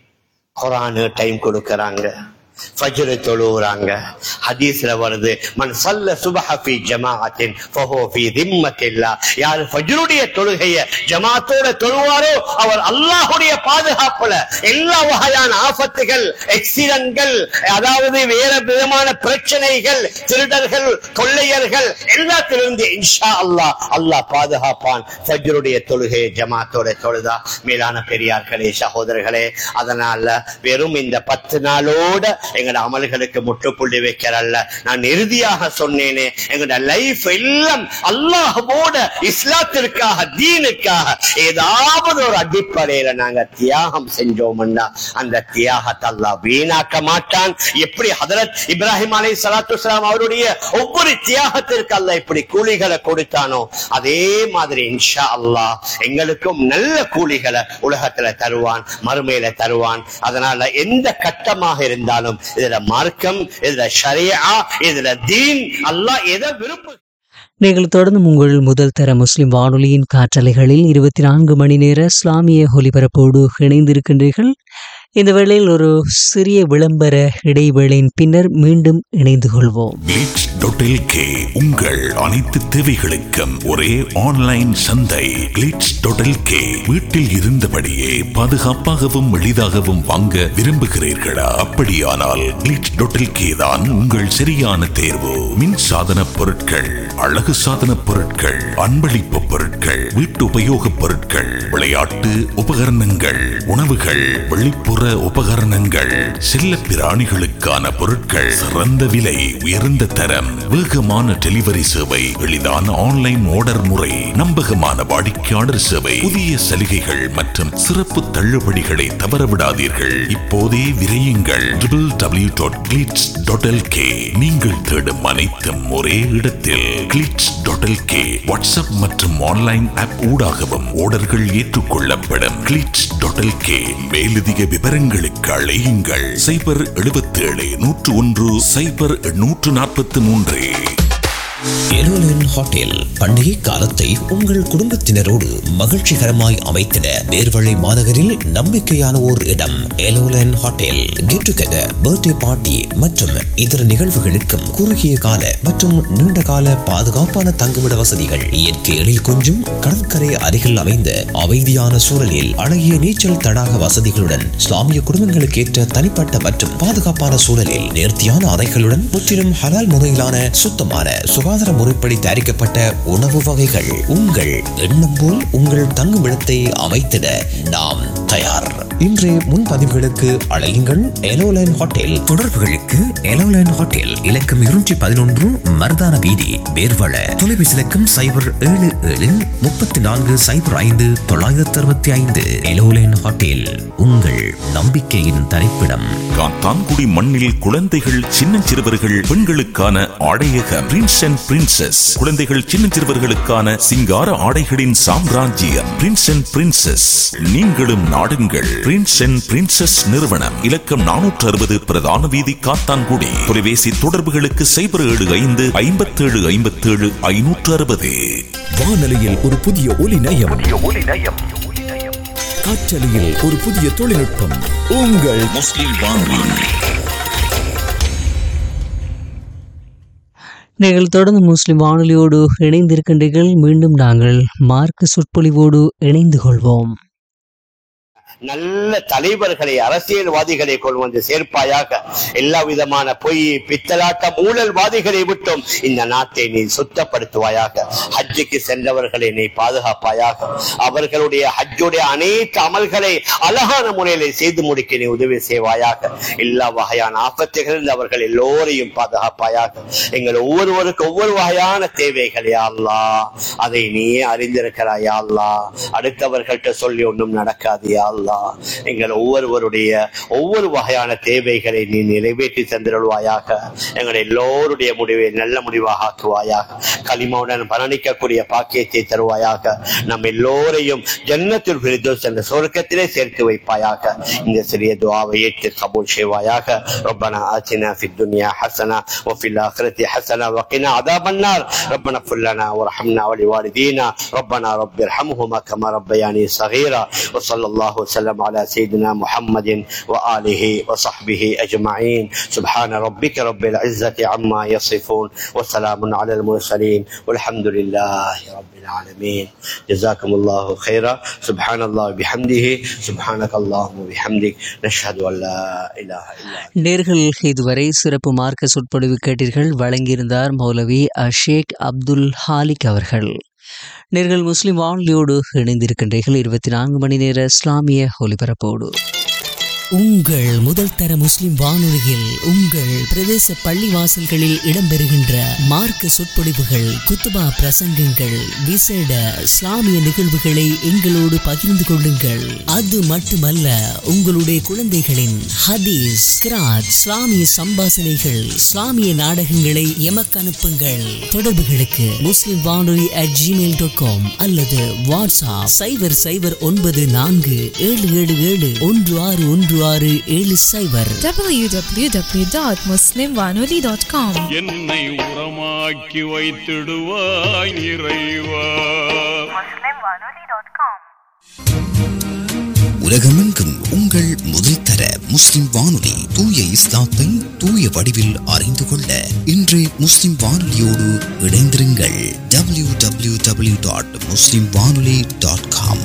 குர்ஆனு டைம் கொடுக்கறாங்க, ஃபஜ்ர் தொழுறாங்க. ஹதீஸ்ல வருது, மன் ஸல்ல சுப்ஹ ஃபீ ஜமாஅத்தின் ஃபஹுவ ஃபீ திம்மத்தில்லாஹ். யார் ஃபஜ்ருடைய தொழுகையை ஜமாத்தோட தொழுவாரோ அவர் அல்லாஹ்வுடைய பாதுகாப்புல எல்லா வகையான ஆபத்துகள், ஆக்சிடென்ட்கள், அதாவது வேற விதமான பிரச்சனைகள், திருடர்கள், கொள்ளையர்கள் எல்லாத்திலிருந்து இன்ஷா அல்லாஹ் அல்லாஹ் பாதுகாப்பான். ஃபஜ்ருடைய தொழுகையை ஜமாத்தோட தொழுதா. மேலான பெரியார்களே, சகோதரர்களே, அதனால வெறும் இந்த பத்து நாளோட எங்களோட அமல்களுக்கு முற்றுப்புள்ளி வைக்கிறல்ல. நான் இறுதியாக சொன்னேனே, எங்களோட லைஃப் எல்லாம் அல்லாஹ்வோட இஸ்லாத்திற்காக, தீனுக்காக ஏதாவது ஒரு அடிப்படையில நாங்க தியாகம் செஞ்சோம்னா அந்த தியாகத்தை அல்லாஹ் வீணாக்க மாட்டான். எப்படி ஹதரத் இப்ராஹிம் அலைஹிஸ்ஸலாத்து வஸ்ஸலாம் அவருடைய ஒவ்வொரு தியாகத்திற்கு அல்லாஹ் இப்படி கூலிகளை கொடுத்தானோ, அதே மாதிரி இன்ஷா அல்லாஹ் எங்களுக்கும் நல்ல கூலிகளை உலகத்துல தருவான், மறுமையில தருவான். அதனால எந்த கட்டமாக இருந்தாலும் இதுல மார்க்கம், இதுல ஷரியா, இதுல தீன், அல்லாஹ் எதை விருப்ப. நீங்கள் தொடர்ந்து உங்கள் முதல் தர முஸ்லிம் வானொலியின் காற்றலைகளில் இருபத்தி நான்கு மணி நேர இஸ்லாமிய ஒலிபரப்போடு இணைந்திருக்கின்றீர்கள். இந்த வேளையில் ஒரு சிறிய விளம்பர இடைவேளையின் பின்னர் மீண்டும் இணைந்து கொள்வோம். கிளிட்ஸ் டாட் எல் கே உங்கள் அனைத்து தேவைகளுக்கும் ஒரே ஆன்லைன் சந்தை. கிளிட்ஸ் டாட் எல் கே வீட்டில் இருந்தபடியே பாதுகாப்பாகவும் எளிதாகவும் வாங்க விரும்புகிறீர்களா? அப்படியானால் கிளிட்ஸ் டாட் எல் கே தான் உங்கள் சரியான தேர்வு. மின் சாதன பொருட்கள், அழகு சாதன பொருட்கள், அன்பளிப்பு பொருட்கள், வீட்டு உபயோக பொருட்கள், விளையாட்டு உபகரணங்கள், உணவுகள், வெளிப்புற உபகரணங்கள், செல்ல பிராணிகளுக்கான பொருட்கள், சிறந்த விலை, உயர்ந்த தரம், வேகமான டெலிவரி சேவை, எளிதான ஆன்லைன் ஆர்டர் முறை, நம்பகமான வாடிக்கையாளர் சேவை, புதிய சலுகைகள் மற்றும் சிறப்பு தள்ளுபடிகளை தவறவிடாதீர்கள். இப்போதே விரையுங்கள். W W W dot glitz dot L K. நீங்கள் தேடும் அனைத்தும் ஒரே இடத்தில். Glitz dot L K WhatsApp மற்றும் ஆன்லைன் ஆப் ஊடாகவும் ஆர்டர்கள் ஏற்றுக்கொள்ளப்படும். Glitz dot L K. மேலதிக விவரங்களுக்கு அழையுங்கள் சைபர் எழுபத்தி ஏழு நூற்று ஒன்று சைபர் நூற்று நாற்பத்தி மூன்று. எலோலன் ஹோட்டல் பண்டிகை காலத்தை உங்கள் குடும்பத்தினரோடு மகிழ்ச்சிகரமாய் அமைத்திட நேர்வழி மாநகரில் நம்பிக்கையான ஓர் இடம். எலோலன் hotel get together, birthday party மற்றும் இதர நிகழ்வுகளுக்கும் குறுகிய கால மற்றும் நீண்ட கால பாதுகாப்பான தங்குமிட வசதிகள், இயற்கை எழில் கொஞ்சம் கடற்கரை அருகில் அமைந்த அமைதியான சூழலில் அழகிய நீச்சல் தடாக வசதிகளுடன், இஸ்லாமிய குடும்பங்களுக்கு ஏற்ற தனிப்பட்ட மற்றும் பாதுகாப்பான சூழலில் நேர்த்தியான அறைகளுடன், முற்றிலும் ஹலால் முறையிலான சுத்தமான சுகாதார முறைப்படி தயாரிக்கப்பட்ட உணவு வகைகள். உங்கள் எண்ணம் போல் உங்கள் தங்குமிடத்தை அமைத்திட நாம் தயார். இன்றைய முன்பதிவுகளுக்கு அழையுங்கள் எலோலைன் ஹோட்டல். தொடர்புகளுக்கு எலோலைன் ஹோட்டல் இலக்கம் இருநூற்றி பதினொன்று மருதான வீதி, வேர்வள. தொலைபேசி இலக்கம் சைபர் ஏழு ஏழு முப்பத்தி நான்கு சைபர் ஐந்து தொள்ளாயிரத்தி அறுபத்தி ஐந்து. எலோலைன் ஹோட்டல் உங்கள் நம்பிக்கையின் தரிப்பிடம். காத்தான்குடி மண்ணில் குழந்தைகள், சின்னஞ்சிறுவர்கள், பெண்களுக்கான ஆடையக பிரின்ஸ் அண்ட் பிரின்சஸ். குழந்தைகள், சின்னஞ்சிறுவர்களுக்கான சிங்கார ஆடைகளின் சாம்ராஜ்யம் பிரின்ஸ் அண்ட் பிரின்சஸ். நீங்களும் நாடுங்கள். பிரின்ஸ் அண்ட் பிரின்சஸ் நிறுவனம், இலக்கம் நானூற்று அறுபது பிரதான வீதி, காத்தான்குடி. தொலைபேசி தொடர்புகளுக்கு சைபர் ஏழு ஐந்து ஐம்பத்தி ஏழு ஐம்பத்தி ஏழு ஐநூற்று அறுபது. வானொலியில் ஒரு புதிய ஒலி நயம், காற்றலையில் ஒரு புதிய தொழில்நுட்பம். உங்கள் முஸ்லிம் வானொலி. நீங்கள் தொடர்ந்து முஸ்லிம் வானொலியோடு இணைந்திருக்கின்றீர்கள். மீண்டும் நாங்கள் மார்க்க சொற்பொழிவோடு இணைந்து கொள்வோம். நல்ல தலைவர்களை அரசியல்வாதிகளை கொண்டு வந்து சேர்ப்பாயாக. எல்லா விதமான பொய் பித்தலாட்ட ஊழல்வாதிகளை விட்டும் இந்த நாட்டை நீ சுத்தப்படுத்துவாயாக. ஹஜ்ஜுக்கு சென்றவர்களை நீ பாதுகாப்பாயாக. அவர்களுடைய ஹஜ்ஜுடைய அனைத்து அமல்களை அழகான முறையில செய்து முடிக்க நீ உதவி செய்வாயாக. எல்லா வகையான ஆபத்துகளில் அவர்கள் எல்லோரையும் பாதுகாப்பாயாக. எங்கள் ஒவ்வொருவருக்கு ஒவ்வொரு வகையான தேவைகள் யா அல்லாஹ், அதை நீயே அறிந்திருக்கிறாய் யா அல்லாஹ். அடுத்தவர்கள்ட்ட சொல்லி ஒன்றும் நடக்காது யா அல்லாஹ். எங்கள் ஒவ்வொருவருடைய ஒவ்வொரு வகையான தேவைகளை நீ நிறைவேற்றி தந்திருவாயாக. எங்கள் எல்லோருடைய முடிவை நல்ல முடிவாக ஆக்குவாயாக. களிமாவுடன் மரணிக்கக்கூடிய பாக்கியத்தை தருவாயாக. நம் எல்லோரையும் ஜன்னத்துல் ஃபிர்தௌஸ் என்ற சொர்க்கத்திலே சேர்த்து வைப்பாயாக. இந்த சிறிய துஆவை ஏற்று கபூல் செய்வாயாக. ரப்பனா ஆத்தினா ஃபித் துன்யா ஹஸனா வ ஃபில் ஆখিরাতি ஹஸனா வ கினா அஸாபன் நார். ரப்பனா இஃபிர் லனா வர்ஹம்னா வ லிவாலிதீனா. ரப்பனா ரப்பிர்ஹம்ஹுமா கமா ரப்பயானி ஸகீரா. வ ஸல்லல்லாஹு وسلم على سيدنا محمد وآله وصحبه أجمعين. سبحان ربك رب العزة عما يصفون وسلام على المرسلين والحمد لله رب العالمين. جزاكم الله خيرا. سبحان الله بحمده سبحانك اللهم وبحمدك نشهد أن لا إله إلا أنت. நேர்கள் இதுவரை சிறப்பு மார்க்க சொற்பொழிவு கேட்டீர்கள். வழங்கியிருந்தார் மௌலவி ஷேக் அப்துல் ஹாலிக் அவர்கள். நேர்கள் முஸ்லிம் வானொலியோடு இணைந்திருக்கின்றீர்கள். இருபத்தி நான்கு மணி நேர இஸ்லாமிய ஒலிபரப்போடு உங்கள் முதல் தர முஸ்லிம் வானொலியில் உங்கள் பிரதேச பள்ளிவாசல்களில் இடம்பெறுகின்ற மார்க்க சொற்பொழிவுகள், குத்துபா பிரசங்கங்கள், விசேட இஸ்லாமிய நிகழ்வுகளை எங்களோடு பகிர்ந்து கொள்ளுங்கள். அது மட்டுமல்ல, உங்களுடைய குழந்தைகளின் ஹதீஸ், கிராத், இஸ்லாமிய சம்பாசனைகள், இஸ்லாமிய நாடகங்களை எமக்கு அனுப்புங்கள். தொடர்புகளுக்கு முஸ்லிம் வானொலி அட் ஜிமெயில் டாட் காம் அல்லது வாட்ஸ்அப் சைபர் சைபர் ஒன்பது நான்கு ஏழு ஏழு ஏழு ஒன்று ஆறு ஒன்று ஆறு ஏழு சைபர். டபிள்யூ டபிள்யூ டபிள்யூ டாட் முஸ்லிம் வானொலி டாட் காம். என்னை உரமாக்கி வைத்திடுவாய் இறைவா. முஸ்லிம் வானொலி டாட் காம். உலகமெங்கும் உங்கள் முதல் தர முஸ்லிம் வானொலி தூய இஸ்லாத்தை தூய வடிவில் அறிந்து கொள்ள இன்று முஸ்லிம் வானொலியோடு இணைந்திருங்கள். டபிள்யூ டபிள்யூ டபிள்யூ டாட் முஸ்லிம் வானொலி டாட் காம்.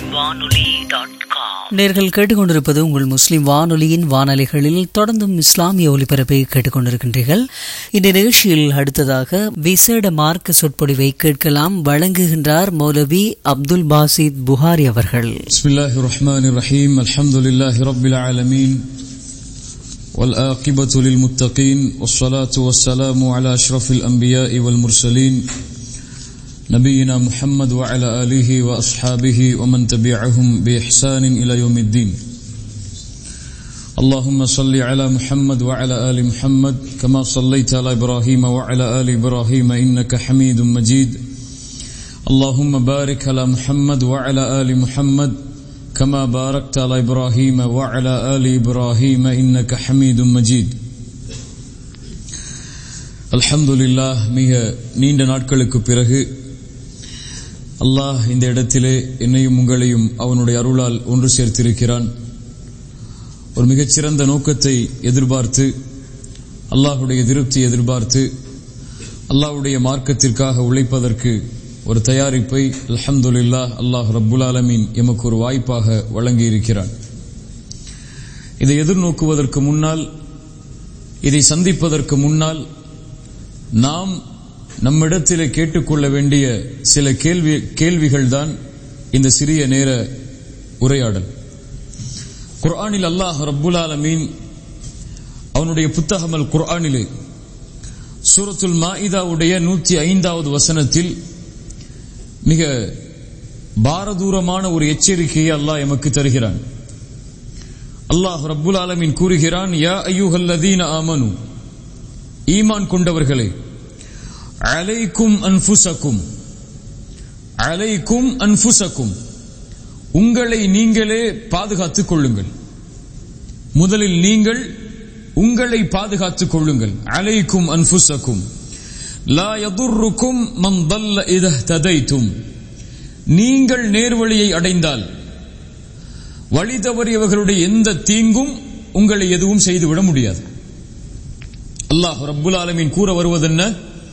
நேர்கள் கேட்டுக்கொண்டிருப்பது உங்கள் முஸ்லிம் வானொலியின் வானொலிகளில் தொடர்ந்தும் இஸ்லாமிய ஒலிபரப்பை கேட்டுக்கொண்டிருக்கின்றீர்கள். இந்த நிகழ்ச்சியில் அடுத்ததாக விசேட மார்க்க சொற்பொழிவை கேட்கலாம். வழங்குகின்றார் மௌலவி அப்துல் பாசித் புகாரி அவர்கள். பிஸ்மில்லாஹிர் ரஹ்மானிர் ரஹீம். அல்ஹம்துலில்லாஹி ரப்பில் ஆலமீன் வல் ஆகிபத்து லில் முத்தகீன் வஸ்ஸலாத்து வஸ்ஸலாமு அலா அஷ்ரஃபில் அன்பியாஇ வல் முர்சலீன் نبينا محمد وعلى آله وأصحابه ومن تبعهم بإحسان إلى يوم الدين. اللهم صل على محمد وعلى آل محمد كما صليت على إبراهيم وعلى آل إبراهيم إنك حميد مجيد. اللهم بارك على محمد وعلى آل محمد كما باركت على إبراهيم وعلى آل إبراهيم إنك حميد مجيد. الحمد لله. மிக நீண்ட நாட்களுக்கு பிறகு அல்லாஹ் இந்த இடத்திலே என்னையும் உங்களையும் அவனுடைய அருளால் ஒன்று சேர்த்திருக்கிறான். ஒரு மிகச்சிறந்த நோக்கத்தை எதிர்பார்த்து, அல்லாஹுடைய திருப்தி எதிர்பார்த்து, அல்லாஹுடைய மார்க்கத்திற்காக உழைப்பதற்கு ஒரு தயாரிப்பை அல்ஹம்துலில்லாஹ் அல்லாஹ் ரப்புல் ஆலமீன் எமக்கு ஒரு வாய்ப்பாக வழங்கியிருக்கிறான். இதை எதிர்நோக்குவதற்கு முன்னால், இதை சந்திப்பதற்கு முன்னால் நாம் நம்மிடத்திலே கேட்டுக்கொள்ள வேண்டிய சில கேள்வி கேள்விகள் தான் இந்த சிறிய நேர உரையாடல். குர்ஆனில் அல்லாஹ் ரப்புல் ஆலமீன் அவனுடைய புத்தகம் அல் குர்ஆனிலே சூரத்துல் மாஇதாவுடைய நூற்றி ஐந்தாவது வசனத்தில் மிக பாரதூரமான ஒரு எச்சரிக்கையை அல்லாஹ் எமக்கு தருகிறான். அல்லாஹ் ரப்புல் ஆலமீன் கூறுகிறான், யா அய்யுஹல்லதீன ஆமனு, ஈமான் கொண்டவர்களே, அலைக்கும் அன்ஃபுசக்கும், அலைக்கும் அன்ஃபுசக்கும், உங்களை நீங்களே பாதுகாத்துக் கொள்ளுங்கள். முதலில் நீங்கள் உங்களை பாதுகாத்துக் கொள்ளுங்கள். அலைக்கும் அன்ஃபுசக்கும் லா யதுர்ருக்கும் மன் தல்ல இதா ததைத்தும், நீங்கள் நேர்வழியை அடைந்தால் வழி தவறியவர்களுடைய எந்த தீங்கும் உங்களை எதுவும் செய்துவிட முடியாது. அல்லாஹ் ரப்புல் ஆலமீன் கூற வருவதென்ன,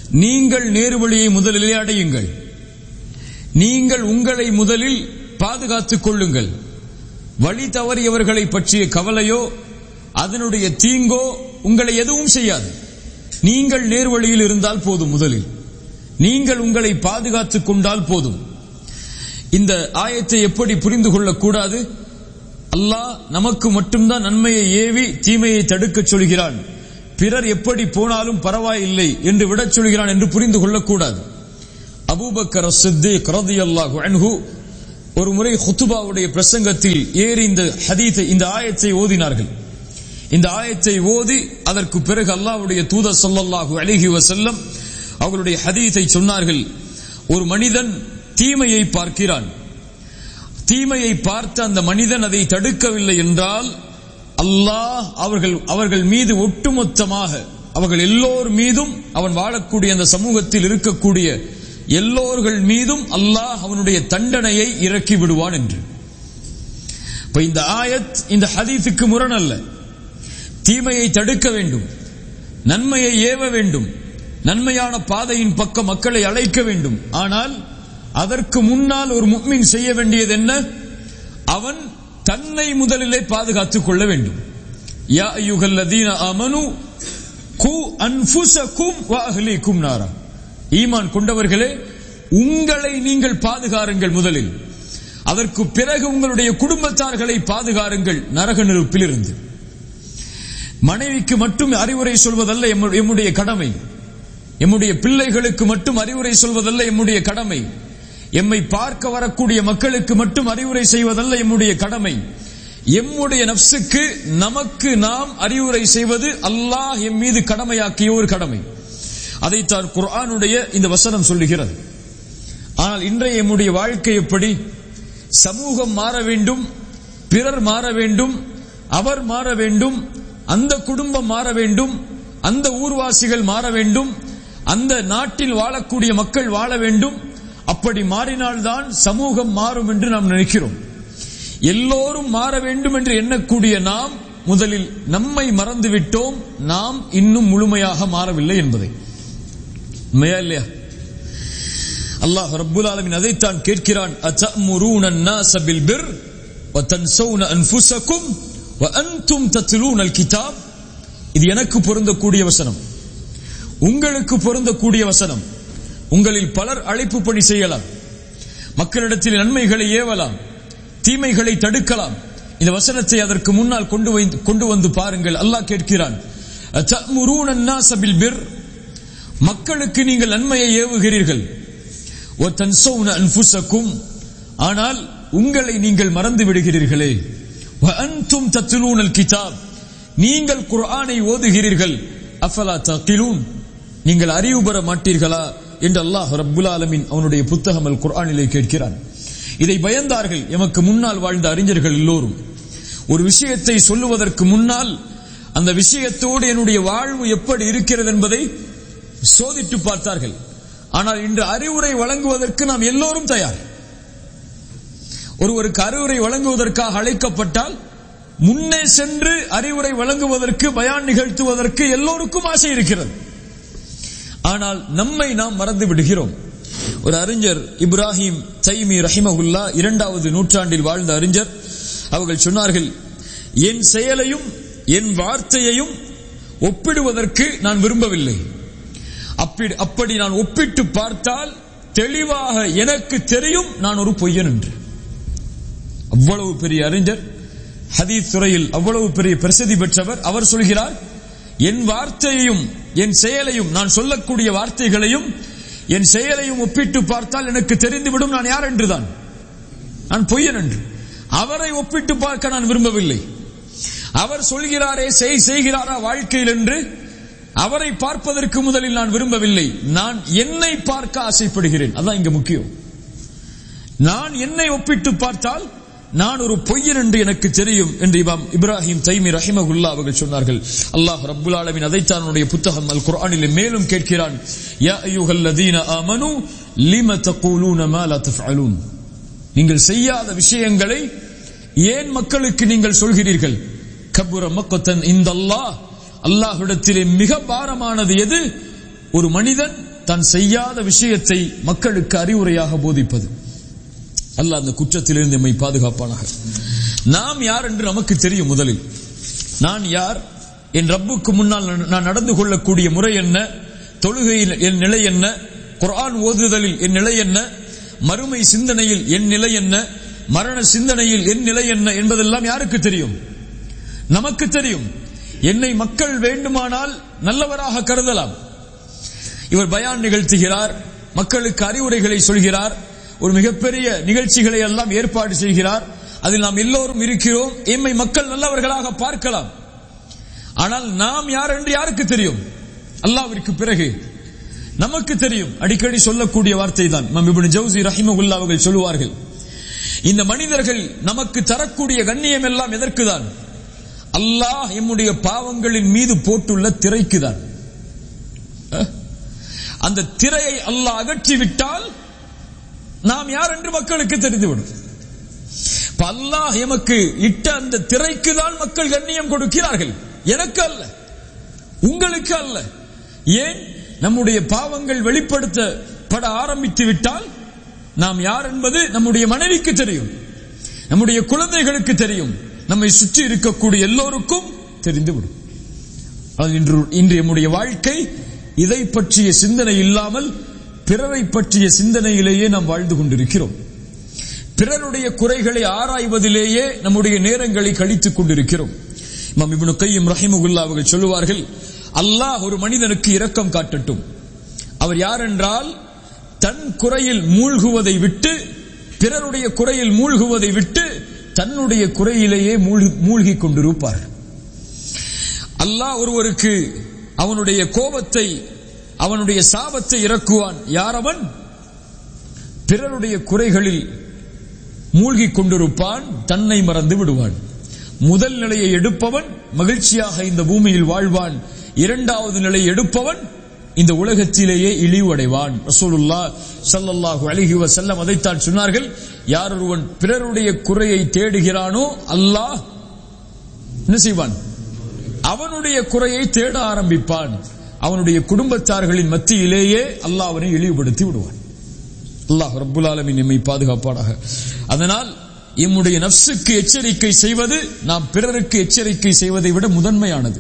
நீங்கள் நேர்வழியை முதலிலே அடையுங்கள். நீங்கள் உங்களை முதலில் பாதுகாத்துக் கொள்ளுங்கள். வழி தவறியவர்களை பற்றிய கவலையோ அதனுடைய தீங்கோ உங்களை எதுவும் செய்யாது. நீங்கள் நேர்வழியில் இருந்தால் போதும். முதலில் நீங்கள் உங்களை பாதுகாத்துக் கொண்டால் போதும். இந்த ஆயத்தை எப்படி புரிந்து கொள்ளக்கூடாது? அல்லாஹ் நமக்கு மட்டும்தான் நன்மையை ஏவி தீமையை தடுக்கச் சொல்கிறான், பிறர் எப்படி போனாலும் பரவாயில்லை என்று விடச் சொல்கிறான் என்று புரிந்து கொள்ளக்கூடாது. அபூபக்கர் சித்திக் ரலியல்லாஹு அன்ஹு ஒரு முறை குத்துபாவுடைய பிரசங்கத்தில் ஏறி இந்த ஹதீத்தை இந்த ஆயத்தை ஓதினார்கள். இந்த ஆயத்தை ஓதி அதற்கு பிறகு அல்லாஹ்வுடைய தூதர் ஸல்லல்லாஹு அலைஹி வஸல்லம் அவர்களுடைய ஹதீத்தை சொன்னார்கள். ஒரு மனிதன் தீமையை பார்க்கிறான். தீமையை பார்த்த அந்த மனிதன் அதை தடுக்கவில்லை என்றால் அல்லாஹ் அவர்கள் அவர்கள் மீது ஒட்டுமொத்தமாக அவர்கள் எல்லோர் மீதும் அவன் வாழக்கூடிய அந்த சமூகத்தில் இருக்கக்கூடிய எல்லோர்கள் மீதும் அல்லாஹ் அவனுடைய தண்டனையை இறக்கி விடுவான் என்று. இப்ப இந்த ஆயத் இந்த ஹதீஸுக்கு முரண் அல்ல. தீமையை தடுக்க வேண்டும், நன்மையை ஏவ வேண்டும், நன்மையான பாதையின் பக்கம் மக்களை அழைக்க வேண்டும். ஆனால் அதற்கு முன்னால் ஒரு முஃமின் செய்ய வேண்டியது என்ன? அவன் தன்னை முதலிலே பாதுகாத்துக் கொள்ள வேண்டும். யா அய்யுஹல்லதீன ஆமனு கு அன்ஃபுஸகும் வ அஹ்லீகும் நாரா. ஈமான் கொண்டவர்களே, உங்களை நீங்கள் பாதுகாருங்கள் முதலில். அதற்கு பிறகு உங்களுடைய குடும்பத்தார்களை பாதுகாருங்கள் நரக நெருப்பிலிருந்து. மனைவிக்கு மட்டும் அறிவுரை சொல்வதல்ல எம்முடைய கடமை. எம்முடைய பிள்ளைகளுக்கு மட்டும் அறிவுரை சொல்வதல்ல எம்முடைய கடமை. எம்மை பார்க்க வரக்கூடிய மக்களுக்கு மட்டும் அறிவுரை செய்வதல்ல எம்முடைய கடமை. எம்முடைய நப்சுக்கு நமக்கு நாம் அறிவுரை செய்வது அல்லாஹ் எம் மீது கடமையாக்கிய ஒரு கடமை. அதைத்தான் குர்ஆனுடைய இந்த வசனம் சொல்லுகிறது. ஆனால் இன்றைய எம்முடைய வாழ்க்கை எப்படி? சமூகம் மாற வேண்டும், பிறர் மாற வேண்டும், அவர் மாற வேண்டும், அந்த குடும்பம் மாற வேண்டும், அந்த ஊர்வாசிகள் மாற வேண்டும், அந்த நாட்டில் வாழக்கூடிய மக்கள் வாழ வேண்டும். அப்படி மாறினால்தான் சமூகம் மாறும் என்று நாம் நினைக்கிறோம். எல்லோரும் மாற வேண்டும் என்று எண்ணக்கூடிய நாம் முதலில் நம்மை மறந்துவிட்டோம். நாம் இன்னும் முழுமையாக மாறவில்லை என்பதை. உண்மையா இல்லையா? அல்லாஹ் ரப்புல் ஆலமீன் அதைத்தான் கேட்கிறான். அத்தஅமுரூன الناس بالبر وتنسون انفسكم وانتم تتلون الكتاب. இது எனக்கு பொருந்தக்கூடிய வசனம், உங்களுக்கு பொருந்தக்கூடிய வசனம். உங்களில் பலர் அழைப்பு பணி செய்யலாம், மக்களிடத்தில் நன்மைகளை ஏவலாம், தீமைகளை தடுக்கலாம். இந்த வசனத்தை அதற்கு முன்னால் கொண்டு வந்து கொண்டு வந்து பாருங்கள். அல்லாஹ் கேட்கிறான், அத்தஅமுரூன الناس بالبر, மக்களுக்கு நீங்கள் நன்மையை ஏவுகிறீர்கள். وتنسون انفسكم, ஆனால் உங்களை நீங்கள் மறந்து விடுகிறீர்களே. وانتم تتلون الكتاب, நீங்கள் குர்ஆனை ஓதுகிறீர்கள். அஃபலா தகிலூன், நீங்கள் அறிவு பெற மாட்டீர்களா என்று அல்லாஹ் ரப்புல் ஆலமீன் அவனுடைய புத்தகம் அல் குர்ஆனிலே கேட்கிறான். இதை பயந்தார்கள் எமக்கு முன்னால் வாழ்ந்த அறிஞர்கள் எல்லோரும். ஒரு விஷயத்தை சொல்லுவதற்கு முன்னால் அந்த விஷயத்தோடு என்னுடைய வாழ்வு எப்படி இருக்கிறது என்பதை சோதித்து பார்த்தார்கள். ஆனால் இன்று அறிவுரை வழங்குவதற்கு நாம் எல்லோரும் தயார். ஒருவருக்கு அறிவுரை வழங்குவதற்காக அழைக்கப்பட்டால் முன்னே சென்று அறிவுரை வழங்குவதற்கு, பயான் நிகழ்த்துவதற்கு எல்லோருக்கும் ஆசை இருக்கிறது. ஆனால் நம்மை நாம் மறந்து விடுகிறோம். ஒரு அறிஞர் இப்ராஹிம் தைமி ரஹிமஹுல்லா, இரண்டாவது நூற்றாண்டில் வாழ்ந்த அறிஞர், அவர்கள் சொன்னார்கள், என் செயலையும் என் வார்த்தையையும் ஒப்பிடுவதற்கு நான் விரும்பவில்லை. அப்படி நான் ஒப்பிட்டு பார்த்தால் தெளிவாக எனக்கு தெரியும் நான் ஒரு பொய்யன் என்று. அவ்வளவு பெரிய அறிஞர், ஹதீஸ் துறையில் அவ்வளவு பெரிய பிரசித்தி பெற்றவர். அவர் சொல்கிறார், என் வார்த்தையையும் என் செயலையும், நான் சொல்லக்கூடிய வார்த்தைகளையும் என் செயலையும் ஒப்பிட்டு பார்த்தால் எனக்கு தெரிந்துவிடும் நான் யார் என்றுதான், நான் பொய்யன் என்று. அவரை ஒப்பிட்டு பார்க்க நான் விரும்பவில்லை. அவர் சொல்கிறாரே செய் செய்கிறாரா வாழ்க்கையில் என்று அவரை பார்ப்பதற்கு முதலில் நான் விரும்பவில்லை. நான் என்னை பார்க்க ஆசைப்படுகிறேன். அதான் இங்க முக்கியம். நான் என்னை ஒப்பிட்டு பார்த்தால் நான் ஒரு பொய்யன் என்று எனக்கு தெரியும் என்று இமாம் இப்ராஹிம் தைமி ரஹிமஹுல்லா அவர்கள் சொன்னார்கள். அல்லாஹ் ரப்புல் ஆலமீன் அதைத்தான் அவனுடைய புத்தகம் அல் குர்ஆனிலே மேலும் கேட்கிறான். யா அய்யுஹல்லதீன ஆமனு லிம தகூலூன மா லா தஃஅலூன், நீங்கள் செய்யாத விஷயங்களை ஏன் மக்களுக்கு நீங்கள் சொல்கிறீர்கள்? கபுர மக்கத்தன் இந்தல்லாஹ், அல்லாஹ்விடத்திலே மிக பாரமானது எது? ஒரு மனிதன் தான் செய்யாத விஷயத்தை மக்களுக்கு அறிவுரையாக போதிப்பது. அல்லாஹ் அந்த குற்றத்திலிருந்து நம்மை பாதுகாப்பானாக. நாம் யார் என்று நமக்கு தெரியும். முதலில் நான் யார், என் ரப்புக்கு முன்னால் நான் நடந்து கொள்ளக்கூடிய முறை என்ன, தொழுகையில் என் நிலை என்ன, குர்ஆன் ஓதுதலில் என் நிலை என்ன, மறுமை சிந்தனையில் என் நிலை என்ன, மரண சிந்தனையில் என் நிலை என்ன என்பதெல்லாம் யாருக்கு தெரியும்? நமக்கு தெரியும். என்னை மக்கள் வேண்டுமானால் நல்லவராக கருதலாம். இவர் பயான் நிகழ்த்துகிறார், மக்களுக்கு அறிவுரைகளை சொல்கிறார், ஒரு மிகப்பெரிய நிகழ்ச்சிகளை எல்லாம் ஏற்பாடு செய்கிறார், அதில் நாம் எல்லோரும் இருக்கிறோம், எம்மை மக்கள் நல்லவர்களாக பார்க்கலாம். ஆனால் நாம் யார் என்று யாருக்கு தெரியும்? அல்லாஹ்விற்கு பிறகு நமக்கு தெரியும். அடிக்கடி சொல்லக்கூடிய வார்த்தை தான் இமாம் இப்னு ஜௌசி ரஹிமஹுல்லாஹ் அவர்கள் சொல்லுவார்கள், இந்த மனிதர்கள் நமக்கு தரக்கூடிய கண்ணியம் எல்லாம் எதற்குதான்? அல்லாஹ் எம்முடைய பாவங்களின் மீது போட்டுள்ள திரைக்குதான். அந்த திரையை அல்லாஹ் அகற்றிவிட்டால் நாம் யார் என்று மக்களுக்கு தெரிந்துவிடும். அல்லாஹ் எமக்கு இட்ட அந்த திரைக்கு தான் மக்கள் கண்ணியம் கொடுக்கிறார்கள், எனக்கு அல்ல, உங்களுக்கு அல்ல. ஏன்? நம்முடைய பாவங்கள் வெளிப்படுத்தப்பட ஆரம்பித்து விட்டால் நாம் யார் என்பது நம்முடைய மனைவிக்கு தெரியும், நம்முடைய குழந்தைகளுக்கு தெரியும், நம்மை சுற்றி இருக்கக்கூடிய எல்லோருக்கும் தெரிந்துவிடும். இன்று இன்று நம்முடைய வாழ்க்கை இதை பற்றிய சிந்தனை இல்லாமல் பிறரை பற்றிய சிந்தனையிலேயே நாம் வாழ்ந்து கொண்டிருக்கிறோம். பிறருடைய குறைகளை ஆராய்வதிலேயே நம்முடைய நேரங்களை கழித்துக் கொண்டிருக்கிறோம். இமாம் இப்னு கையிம் ரஹிமஹுல்லாஹ் அவர்கள் சொல்லுவார்கள், அல்லாஹ் ஒரு மனிதனுக்கு இரக்கம் காட்டட்டும். அவர் யார் என்றால், தன் குறையில் மூழ்குவதை விட்டு, பிறருடைய குறையில் மூழ்குவதை விட்டு தன்னுடைய குறையிலேயே மூழ்கி கொண்டிருப்பார். அல்லாஹ் ஒருவருக்கு அவனுடைய கோபத்தை, அவனுடைய சாபத்தை இறக்குவான். யார் அவன்? பிறருடைய குறைகளில் மூழ்கி கொண்டிருப்பான், தன்னை மறந்து விடுவான். முதல் நிலையை எடுப்பவன் மகிழ்ச்சியாக இந்த பூமியில் வாழ்வான், இரண்டாவது நிலையை எடுப்பவன் இந்த உலகத்திலேயே இழிவடைவான். ரசூலுல்லாஹ் ஸல்லல்லாஹு அலைஹி வஸல்லம் அதைத்தான் சொன்னார்கள், யார் ஒருவன் பிறருடைய குறையை தேடுகிறானோ அல்லாஹ் என்ன செய்வான்? அவனுடைய குறையை தேட ஆரம்பிப்பான். அவனுடைய குடும்பத்தார்களின் மத்தியிலேயே அல்லாஹ் அவனை இழிவுபடுத்தி விடுவான். அல்லாஹ் ரப்புல் ஆலமீன் நம்மை பாதுகாப்பானாக. அதனால் எம்முடைய நஃப்ஸுக்கு எச்சரிக்கை செய்வது நாம் பிறருக்கு எச்சரிக்கை செய்வதை விட முதன்மையானது.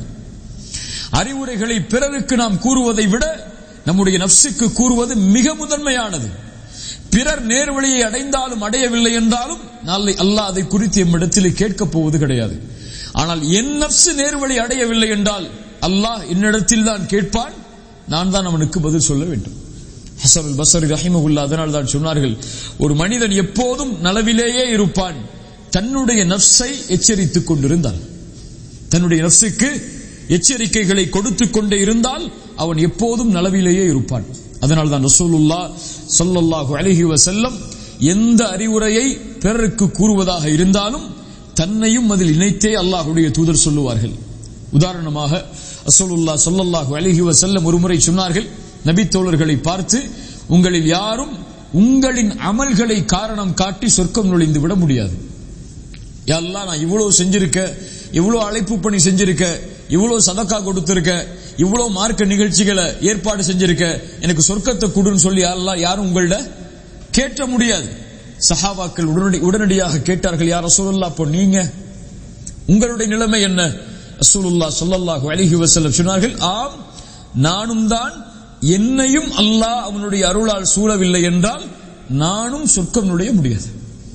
அறிவுரைகளை பிறருக்கு நாம் கூறுவதை விட நம்முடைய நஃப்ஸுக்கு கூறுவது மிக முதன்மையானது. பிறர் நேர்வழியை அடைந்தாலும் அடையவில்லை என்றாலும் நாளை அல்லாஹ் அதை குறித்து எம்மிடத்தில் கேட்கப் போவது கிடையாது. ஆனால் என் நஃப்ஸ் நேர்வழி அடையவில்லை என்றால் அல்லாஹ் என்னிடத்தில் தான் கேட்பான், நான் தான் அவனுக்கு பதில் சொல்ல வேண்டும். ஹஸன் அல் பஸ்ரி ரஹிமஹுல்லாஹ் அதனால் தான் சொன்னார்கள், ஒரு மனிதன் எப்போதும் நலவிலேயே இருப்பான் தன்னுடைய நஃப்ஸை எச்சரித்துக் கொண்டிருந்தால். தன்னுடைய நஃப்ஸுக்கு எச்சரிக்கைகளை கொடுத்துக் கொண்டே இருந்தால் அவன் எப்போதும் நலவிலேயே இருப்பான். அதனால் தான் ரசூலுல்லாஹ் ஸல்லல்லாஹு அலைஹி வஸல்லம் எந்த அறிவுரையை பிறருக்கு கூறுவதாக இருந்தாலும் தன்னையும் அதில் இணைத்தே அல்லாஹ்வுடைய தூதர் சொல்லுவார்கள். உதாரணமாக ரசூலுல்லாஹ் ஸல்லல்லாஹு அலைஹி வஸல்லம் ஒருமுறை சொன்னார்கள், நபி தோழர்களை பார்த்து, உங்களில் யாரும் உங்களின் அமல்களை காரணம் காட்டி சொர்க்கம் நுழைந்து விட முடியாது. யா அல்லாஹ், நான் இவ்வளவு செஞ்சிருக்க, இவ்வளவு அழைப்பு பணி செஞ்சிருக்க, இவ்வளவு சதக்கா கொடுத்திருக்க, இவ்வளவு மார்க்க நிகழ்ச்சிகளை ஏற்பாடு செஞ்சிருக்க, எனக்கு சொர்க்கத்தை கொடுன்னு சொல்லி அல்லாஹ் யாரும் உங்கள்ட கேட்ட முடியாது. சஹாபாக்கள் உடனடி உடனடியாக கேட்டார்கள், யா ரசூலுல்லாஹ், அப்போ நீங்க உங்களுடைய நிலைமை என்ன? ரசூலுல்லாஹ் ஸல்லல்லாஹு அலைஹி வஸல்லம் சொன்னார்கள், ஆம், நானும் தான். என்னையும் அல்லாஹ் அவனுடைய அருளால் சூழவில்லை என்றால் நானும் சொர்க்கம் நுழைய முடியாது.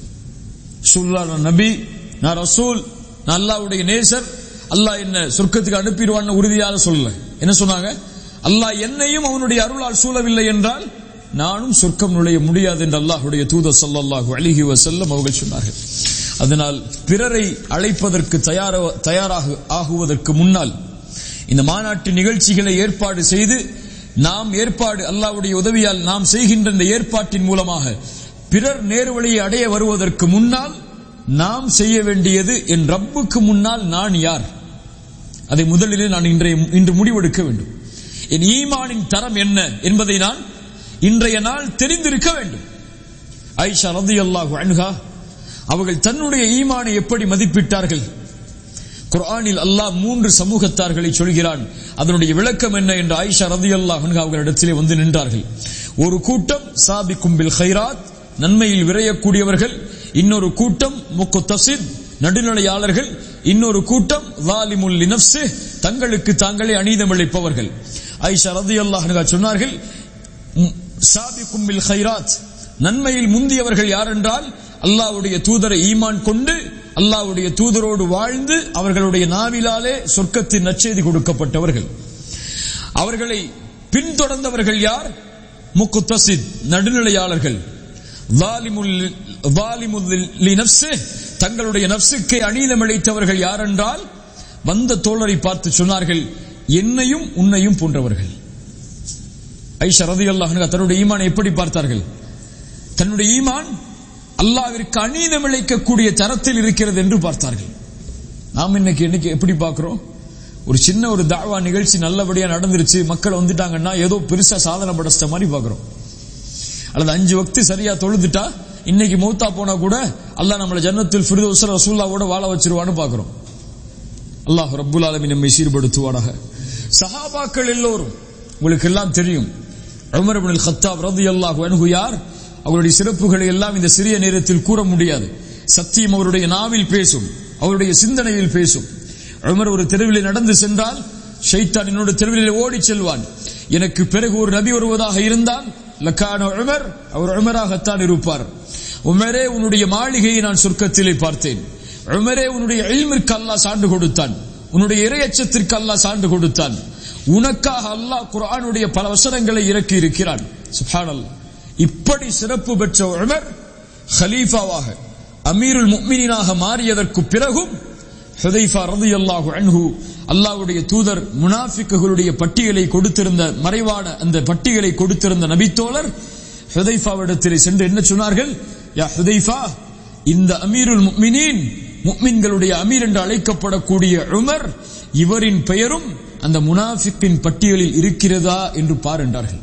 நான் நபி, நான் ரசூல், நான் அல்லாஹ்வுடைய நேசர், அல்லாஹ் என்ன சொர்க்கத்துக்கு அனுப்பிடுவான்னு உறுதியாக சொல்லல. என்ன சொன்னாங்க? அல்லாஹ் என்னையும் அவனுடைய அருளால் சூழவில்லை என்றால் நானும் சொர்க்கம் நுழைய முடியாது என்று அல்லாஹ்வுடைய தூதர் ஸல்லல்லாஹு அலைஹி வஸல்லம் அவர்கள் சொன்னார்கள். அதனால் பிறரை அழைப்பதற்கு தயாராக ஆகுவதற்கு முன்னால் இந்த மாநாட்டு நிகழ்ச்சிகளை ஏற்பாடு செய்து நாம் ஏற்பாடு அல்லாஹ்வுடைய உதவியால் நாம் செய்கின்ற இந்த ஏற்பாட்டின் மூலமாக பிறர் நேர்வழியை அடைய வருவதற்கு முன்னால் நாம் செய்ய வேண்டியது, என் ரப்புக்கு முன்னால் நான் யார், அதை முதலிலே நான் இன்றைய இன்று முடிவெடுக்க வேண்டும். என் ஈமானின் தரம் என்ன என்பதை நான் இன்றைய நாள் தெரிந்திருக்க வேண்டும். ஆயிஷா ரலியல்லாஹு அன்ஹா அவர்கள் தன்னுடைய ஈமானை எப்படி மதிப்பிட்டார்கள்? குர்ஆனில் அல்லாஹ் மூன்று சமூகத்தார்களை சொல்கிறான். அதனுடைய விளக்கம் என்ன என்று ஆயிஷா ரலியல்லாஹு அன்ஹா அவர்களிடத்திலே வந்து நின்றார்கள். ஒரு கூட்டம் சாபிக்கும் பில் கைராத், நன்மையில் விரையக்கூடியவர்கள். இன்னொரு கூட்டம் முக்தஸித், நடுநிலையாளர்கள். இன்னொரு கூட்டம் ஸாலிமுல் லினஃப்ஸி, தங்களுக்கு தாங்களே அநீதம் இழைப்பவர்கள். ஆயிஷா ரலியல்லாஹு அன்ஹா சொன்னார்கள், சாபிக்கும் பில் கைராத், நன்மையில் முந்தியவர்கள் யார் என்றால் அல்லாஹ்வுடைய தூதரை ஈமான் கொண்டு அல்லாஹ்வுடைய தூதரோடு வாழ்ந்து அவர்களுடைய நாவிலாலே சொர்க்கத்தின் நற்செய்தி கொடுக்கப்பட்டவர்கள். அவர்களை பின்தொடர்ந்தவர்கள் யார்? முக்தஸித், நடுநிலையாளர்கள். தங்களுடைய நப்சுக்கு அநீதம் இழைத்தவர்கள் யார் என்றால் வந்த தோழரை பார்த்து சொன்னார்கள், என்னையும் உன்னையும் போன்றவர்கள். ஆயிஷா ரலியல்லாஹு அன்ஹா தன்னுடைய ஈமானை எப்படி பார்த்தார்கள்? தன்னுடைய ஈமான் அல்லாஹ்விற்கு அநீதம் இழைக்கக்கூடிய தரத்தில் இருக்கிறது என்று பார்த்தார்கள். நாம் இன்னைக்கு இன்னைக்கு எப்படி பார்க்கிறோம்? ஒரு சின்ன ஒரு தாவா நிகழ்ச்சி நல்லபடியா நடந்துருச்சு, மக்கள் வந்துட்டாங்கன்னா ஏதோ பெருசா சாதனை படைச்ச மாதிரி பார்க்கிறோம். அல்லது அஞ்சு வக்து சரியா தொழுதுட்டா இன்னைக்கு மௌத்தா போனா கூட அல்லாஹ் நம்மளை ஜன்னத்துல் ஃபிர்தௌஸ் ரசூலுல்லாஹ்வோட வாழ வச்சிருவான்னு பார்க்கிறோம். அல்லாஹ் ரப்புல் ஆலமீன் நம்மை சீர்படுத்துவாராக. சஹாபாக்கள் எல்லோரும் உங்களுக்கு எல்லாம் தெரியும். உமர் இப்னுல் கத்தாப் ரலியல்லாஹு அன்ஹு யார்? அவருடைய சிறப்புகளை எல்லாம் இந்த சிறிய நேரத்தில் கூற முடியாது. சத்தியம் அவருடைய நாவில் பேசும், அவருடைய சிந்தனையில் பேசும். உமர் ஒரு தெருவில் நடந்து சென்றால் ஷைத்தான் என்னோட தெருவில் ஓடி செல்வான். எனக்கு பிறகு ஒரு நபி வருவதாக இருந்தால் லக்கான உமர், அவர் உமராகத்தான் இருப்பார். உமரே, உன்னுடைய மாளிகையை நான் சொர்க்கத்திலே பார்த்தேன். உமரே, உன்னுடைய இல்மிற்கு அல்லாஹ் சான்று கொடுத்தான், உன்னுடைய இறையச்சத்திற்கு அல்லாஹ் சான்று கொடுத்தான். உனக்காக அல்லாஹ் குர்ஆனுடைய பல வசனங்களை இறக்கி இருக்கிறான். சுப்ஹானல்லாஹ். இப்படி சிறப்பு பெற்ற உமர் ஹலீஃபாவாக அமீருல் முஃமினீனாக மாறியதற்கு பிறகும் ஹுதைஃபா ரலியல்லாஹு அன்ஹு அல்லாஹ்வுடைய தூதர் முனாஃபிக்குகளுடைய பட்டியலை கொடுத்திருந்த, மறைவான அந்த பட்டியலை கொடுத்திருந்த நபித்தோழர் ஹுதைஃபாவிடத்திலே சென்று என்ன சொன்னார்கள்? யா ஹுதைஃபா, இந்த அமீருல் முஃமினீன், முஃமின்களுடைய அமீர் என்று அழைக்கப்படக்கூடிய உமர், இவரின் பெயரும் அந்த முனாஃபிக்கின் பட்டியலில் இருக்கிறதா என்று பார் என்றார்கள்.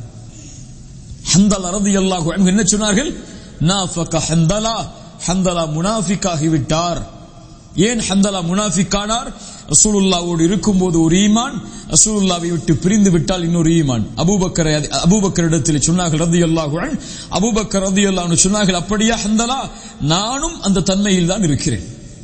ஹந்தலா ரலியல்லாஹு அன்ஹு என்ன சொன்னார்கள்? நாஃபக ஹந்தலா, ஹந்தலா முனாஃபிக்காகி விட்டார். ஏன் ஹந்தலா முனாஃபிக்கானார்? ரசூலுல்லாஹ்வோடு இருக்கும்போது ஒரு ஈமான், ரசூலுல்லாஹ்வை விட்டு பிரிந்து விட்டால் இன்னொரு ஈமான். அபூபக்கர் அபூபக்கரிடத்தில் சொன்னார்கள் ரலியல்லாஹு அன்ஹு, அபூபக்கர் ரலியல்லாஹு அன்ஹு சொன்னார்கள், அப்படியா ஹந்தலா, நானும் அந்த தன்மையில் தான் இருக்கிறேன்.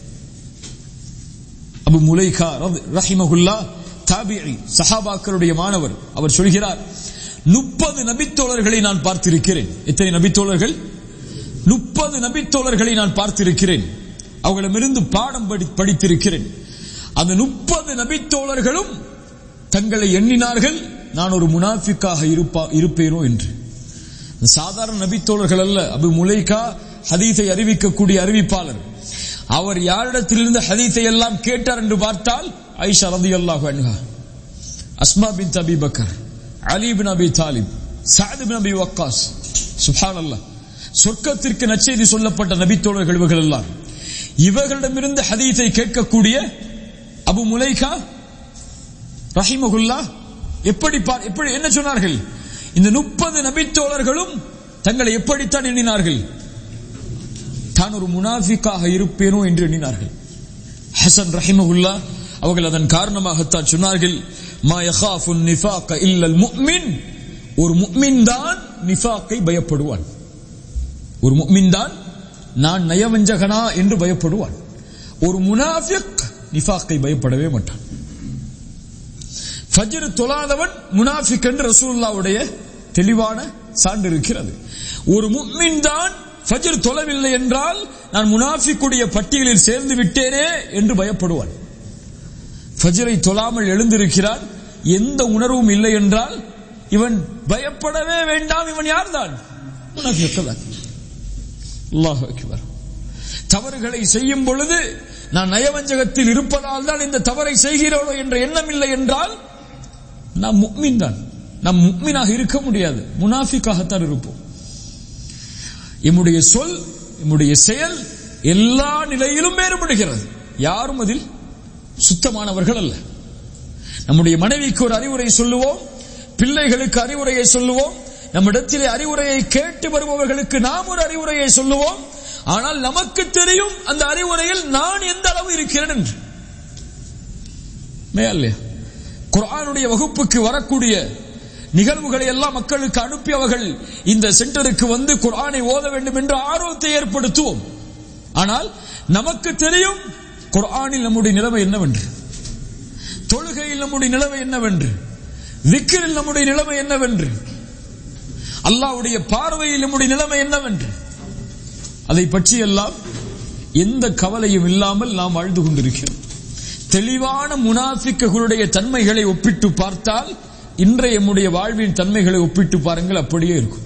அபு முலைகா ரஹிமஹுல்லாஹ் தாபிஈ, சஹாபாக்களுடைய மாணவர், அவர் சொல்கிறார், முப்பது நபித்தோழர்களை நான் பார்த்திருக்கிறேன். எத்தனை நபித்தோழர்கள்? முப்பது நபித்தோழர்களை நான் பார்த்திருக்கிறேன். அவர்களிடமிருந்து பாடம் படித்திருக்கிறேன். அந்த முப்பது நபித்தோழர்களும் தங்களை எண்ணினார்கள், நான் ஒரு முனாஃபிக்காக இருப்பேனோ என்று. சாதாரண நபித்தோழர்கள் அல்ல. அபு முலைகா ஹதீஸை அறிவிக்கக்கூடிய அறிவிப்பாளர். அவர் யாரிடத்திலிருந்து ஹதீஸை எல்லாம் கேட்டார் என்று பார்த்தால் ஆயிஷா ரலியல்லாஹு அன்ஹா, அஸ்மா பின்த் அபி பக்கர், அலி பின் அபி தாலிப், சஅத் பின் அபி வக்காஸ். சுப்ஹானல்லாஹ். சொர்க்கத்திற்கு நற்செய்தி சொல்லப்பட்ட நபித்தோழர்கள் இவர்கள் எல்லாம். இவர்களிடமிருந்து ஹதீஸை கேட்கக்கூடிய அபு முலைகா ரஹிமஹுல்லாஹ் எப்படி எப்படி என்ன சொன்னார்கள்? இந்த முப்பது நபித்தோழர்களும் தங்களை எப்படித்தான் எண்ணினார்கள்? தான் ஒரு முனாஃபிக்காக இருப்பேனோ என்று எண்ணினார்கள். ஹசன் ரஹிமஹுல்லாஹ் அவர்கள் அதன் காரணமாகத்தான் சொன்னார்கள், மா யகாஃபு நிஃபாக இல்லல் முஃமின், ஒரு முஃமின் தான் நிஃபாக்கை பயப்படுவான். ஒரு முஃமின் தான் நான் நயவஞ்சகனா என்று பயப்படுவான். ஒரு முனாஃபிக் நிஃபாக்கை பயப்படவே மாட்டான். ஃபஜ்ர் தொழாதவன் முனாஃபிக் என்று ரசூலுல்லாஹ்வுடைய தெளிவான சான்று இருக்கிறது. ஒரு முஃமின் தான் ஃபஜ்ர் தொழவில்லை என்றால் நான் முனாஃபிக்குடைய பட்டியலில் சேர்ந்து விட்டேனே என்று பயப்படுவான். ஃபஜ்ரை தொழாமல் எழுந்திருக்கிறான், எந்த உணர்வும் இல்லை என்றால் இவன் பயப்படவே வேண்டாம். இவன் யார்தான்? முனாஃபிக் தான். அல்லாஹு அக்பர். தவறுகளை செய்யும் பொழுது நான் நயவஞ்சகத்தில் இருப்பதால் தான் இந்த தவறை செய்கிறோம் என்ற எண்ணம் இல்லை என்றால் நாம் முஃமின் தான். நாம் முஃமினாக இருக்க முடியாது, முனாஃபிக்காகத்தான் இருப்போம். நம்முடைய சொல், நம்முடைய செயல் எல்லா நிலையிலும் வேறுபடுகிறது. யாரும் அதில் சுத்தமானவர்கள் அல்ல. நம்முடைய மனைவிக்கு ஒரு அறிவுரை சொல்லுவோம், பிள்ளைகளுக்கு அறிவுரையை சொல்லுவோம், நம்மிடத்திலே அறிவுரையை கேட்டு வருபவர்களுக்கு நாம் ஒரு அறிவுரையை சொல்லுவோம். ஆனால் நமக்கு தெரியும் அந்த அறிவுரையில் நான் எந்த அளவு இருக்கிறேன் என்று. இல்லையா? குர்ஆனுடைய வகுப்புக்கு வரக்கூடிய நிகழ்வுகளை எல்லாம் மக்களுக்கு அனுப்பியவர்கள் இந்த சென்டருக்கு வந்து குர்ஆனை ஓத வேண்டும் என்ற ஆர்வத்தை ஏற்படுத்துவோம். ஆனால் நமக்கு தெரியும் குர்ஆனில் நம்முடைய நிலைமை என்னவென்று, தொழுகையில் நம்முடைய நிலைமை என்னவென்று, விக்ரில் நம்முடைய நிலைமை என்னவென்று, அல்லாஹ்வுடைய பார்வையில் நம்முடைய நிலைமை என்னவென்று, அதை பற்றி எல்லாம் எந்த கவலையும் இல்லாமல் நாம் வாழ்ந்து கொண்டிருக்கிறோம். தெளிவான முனாஃபிக்குகளுடைய தன்மைகளை ஒப்பிட்டு பார்த்தால் இன்றைய நம்முடைய வாழ்வின் தன்மைகளை ஒப்பிட்டு பாருங்கள், அப்படியே இருக்கும்.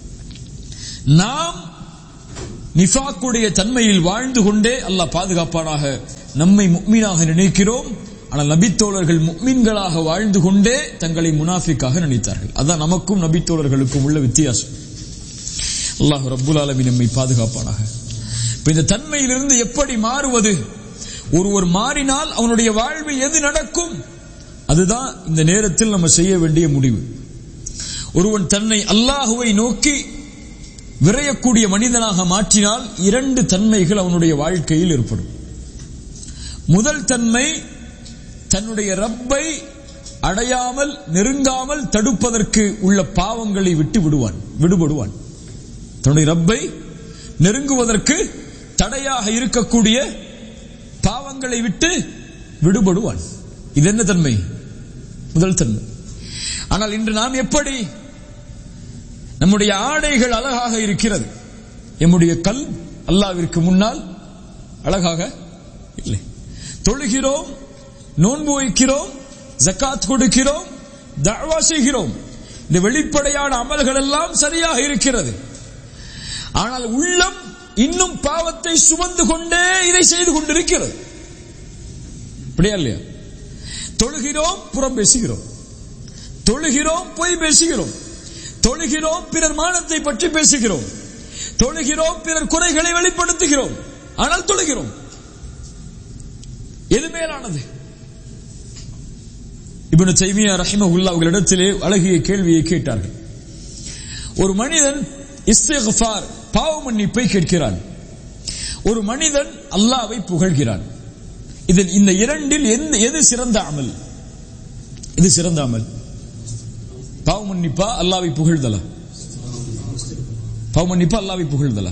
நாம் நிஃபாக்குடைய தன்மையில் வாழ்ந்து கொண்டே அல்லாஹ் பாதுகாப்பானாக நம்மை முஃமினாக நினைக்கிறோம். ஆனால் நபித்தோழர்கள் முஃமின்களாக வாழ்ந்து கொண்டே தங்களை முனாஃபிக்காக நினைத்தார்கள். அதான் நமக்கும் நபித்தோழர்களுக்கும் உள்ள வித்தியாசம். அல்லாஹ் ரப்புல் ஆலமீன் நம்மை பாதுகாப்பானாக. இப்ப இந்த தன்மையிலிருந்து எப்படி மாறுவது? ஒருவர் மாறினால் அவனுடைய வாழ்வில் எது நடக்கும்? அதுதான் இந்த நேரத்தில் நம்ம செய்ய வேண்டிய முடிவு. ஒருவன் தன்னை அல்லாஹுவை நோக்கி விரையக்கூடிய மனிதனாக மாற்றினால் இரண்டு தன்மைகள் அவனுடைய வாழ்க்கையில் ஏற்படும். முதல் தன்மை, தன்னுடைய ரப்பை அடையாமல் நெருங்காமல் தடுப்பதற்கு உள்ள பாவங்களை விட்டு விடுவான் விடுபடுவான் தன்னுடைய ரப்பை நெருங்குவதற்கு தடையாக இருக்கக்கூடிய பாவங்களை விட்டு விடுபடுவான். இது என்ன தன்மை? முதல் தன்மை. ஆனால் இன்று நாம் எப்படி? நம்முடைய ஆடைகள் அழகாக இருக்கிறது, நம்முடைய கல் அல்லாஹ்விற்கு முன்னால் அழகாக இல்லை. தொழுகிறோம், நோன்பு வைக்கிறோம், ஜகாத் கொடுக்கிறோம், தஅவா செய்கிறோம். இந்த வெளிப்படையான அமல்கள் எல்லாம் சரியாக இருக்கிறது. ஆனால் உள்ளம் இன்னும் பாவத்தை சுமந்து கொண்டே இதை செய்து கொண்டிருக்கிறது. அப்படியா இல்லையா? தொழுகிறோம், புறம் பேசுகிறோம், தொழுகிறோம், பொய் பேசுகிறோம், தொழுகிறோம், பிறர் மானத்தை பற்றி பேசுகிறோம், தொழுகிறோம், பிறர் குறைகளை வெளிப்படுத்துகிறோம். ஆனால் தொழுகிறோம். எது மேலானது? இப்னு தைமியா ரஹிமஹுல்லாஹ் அவர்களிடத்திலே அழகிய கேள்வியை கேட்டார்கள். ஒரு மனிதன் இஸ்திக்ஃபார் பாவ மன்னிப்பை கேட்கிறான், ஒரு மனிதன் அல்லாஹ்வை புகழ்கிறான். இதில் இந்த இரண்டில் எது சிறந்த அமல்? இது சிறந்த அமல்? பாவ மன்னிப்பா அல்லாஹ்வை புகழ்தலா? பாவ மன்னிப்பா அல்லாஹ்வை புகழ்தலா?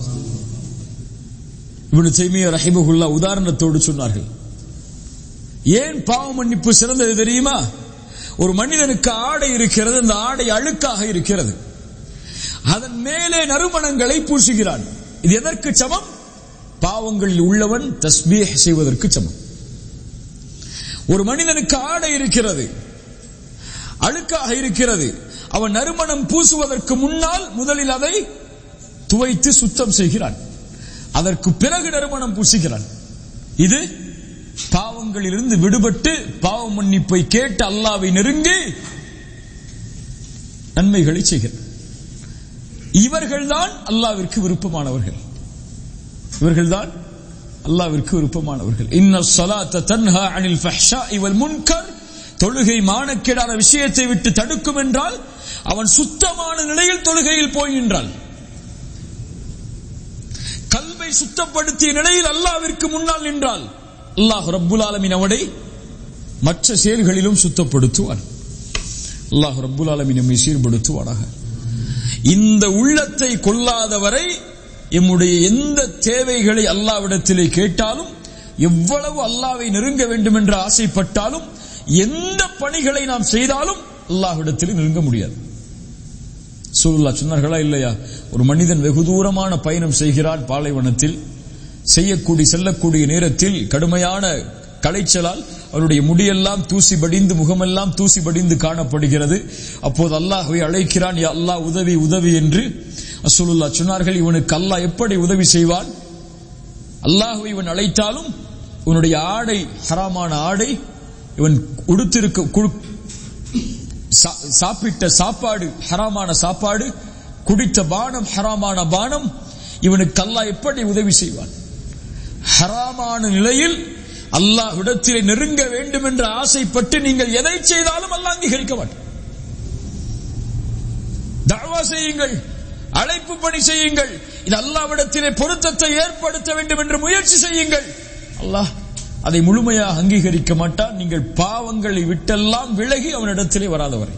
இப்னு தைமியா ரஹிமஹுல்லாஹ் உதாரணத்தோடு சொன்னார்கள். ஏன் பாவ மன்னிப்பு சிறந்தது தெரியுமா? ஒரு மனிதனுக்கு ஆடை இருக்கிறது, அந்த ஆடை அழுக்காக இருக்கிறது, அதன் மேலே நறுமணங்களை பூசுகிறான். இது எதற்கு சமம்? பாவங்களில் உள்ளவன் தஸ்பீஹ் செய்வதற்கு சமம். ஒரு மனிதனுக்கு ஆடை இருக்கிறது, அழுக்காக இருக்கிறது, அவன் நறுமணம் பூசுவதற்கு முன்னால் முதலில் அதை துவைத்து சுத்தம் செய்கிறான், அதற்கு பிறகு நறுமணம் பூசுகிறான். இது பாவங்களிலிருந்து விடுபட்டு பாவ மன்னிப்பை கேட்டு அல்லாஹ்வை நெருங்கி நன்மைகளை செய்கிறார். இவர்கள்தான் அல்லாஹ்விற்கு விருப்பமானவர்கள். இவர்கள்தான் அல்லாஹ்விற்கு விருப்பமானவர்கள். இன்ன ஸலாத்த தன்ஹா அனில் ஃபஹ்ஷாஇ வல் முன்கர். தொழுகை மானக்கேடான விஷயத்தை விட்டு தடுக்கும் என்றால் அவன் சுத்தமான நிலையில் தொழுகையில் போய் நின்றான். கல்வை சுத்தப்படுத்திய நிலையில் அல்லாஹ்விற்கு முன்னால் நின்றால் அல்லாஹ் ரப்புல் ஆலமீன் அவனை மற்ற செயல்களிலும் சுத்தப்படுத்துவான். அல்லாஹ் ரப்புல் ஆலமீன் நம்மை சீர்படுத்துவானாக. இந்த உள்ளத்தை கொள்ளாதவரை எம்முடைய எந்த தேவைகளை அல்லாஹ்விடத்திலே கேட்டாலும், எவ்வளவு அல்லாஹ்வை நெருங்க வேண்டும் என்று ஆசைப்பட்டாலும், எந்த பணிகளை நாம் செய்தாலும் அல்லாஹ்விடத்திலே நெருங்க முடியாது. ஸல்லல்லாஹு சொன்னார்களா இல்லையா? ஒரு மனிதன் வெகு தூரமான பயணம் செய்கிறான், பாலைவனத்தில் செய்யக்கூடிய செல்லக்கூடிய நேரத்தில் கடுமையான களைச்சலால் அவருடைய முடியெல்லாம் தூசி படிந்து, முகமெல்லாம் தூசி படிந்து காணப்படுகிறது. அப்போது அல்லாஹ்வை அழைக்கிறான், யா அல்லாஹ் உதவி உதவி என்று. ரசூலுல்லாஹ் சொன்னார்கள், இவனுக்கு அல்லாஹ் எப்படி உதவி செய்வான்? அல்லாஹ்வை இவன் அழைத்தாலும் இவனுடைய ஆடை ஹராமான ஆடை, இவன் உடுத்திருக்க சாப்பிட்ட சாப்பாடு ஹராமான சாப்பாடு, குடித்த பானம் ஹராமான பானம், இவனுக்கு அல்லாஹ் எப்படி உதவி செய்வான்? ஹராமான நிலையில் அல்லாஹ்விடத்திலே நெருங்க வேண்டும் என்ற ஆசைப்பட்டு நீங்கள் எதை செய்தாலும் அல்லாஹ் அங்கீகரிக்க மாட்டான். தஅவா செய்யுங்கள், அழைப்பு பணி செய்யுங்கள், இது அல்லாஹ்விடத்திலே பொருத்தத்தை ஏற்படுத்த வேண்டும் என்று முயற்சி செய்யுங்கள், அல்லாஹ் அதை முழுமையாக அங்கீகரிக்க மாட்டான். நீங்கள் பாவங்களை விட்டெல்லாம் விலகி அவனிடத்திலே வராதவரை.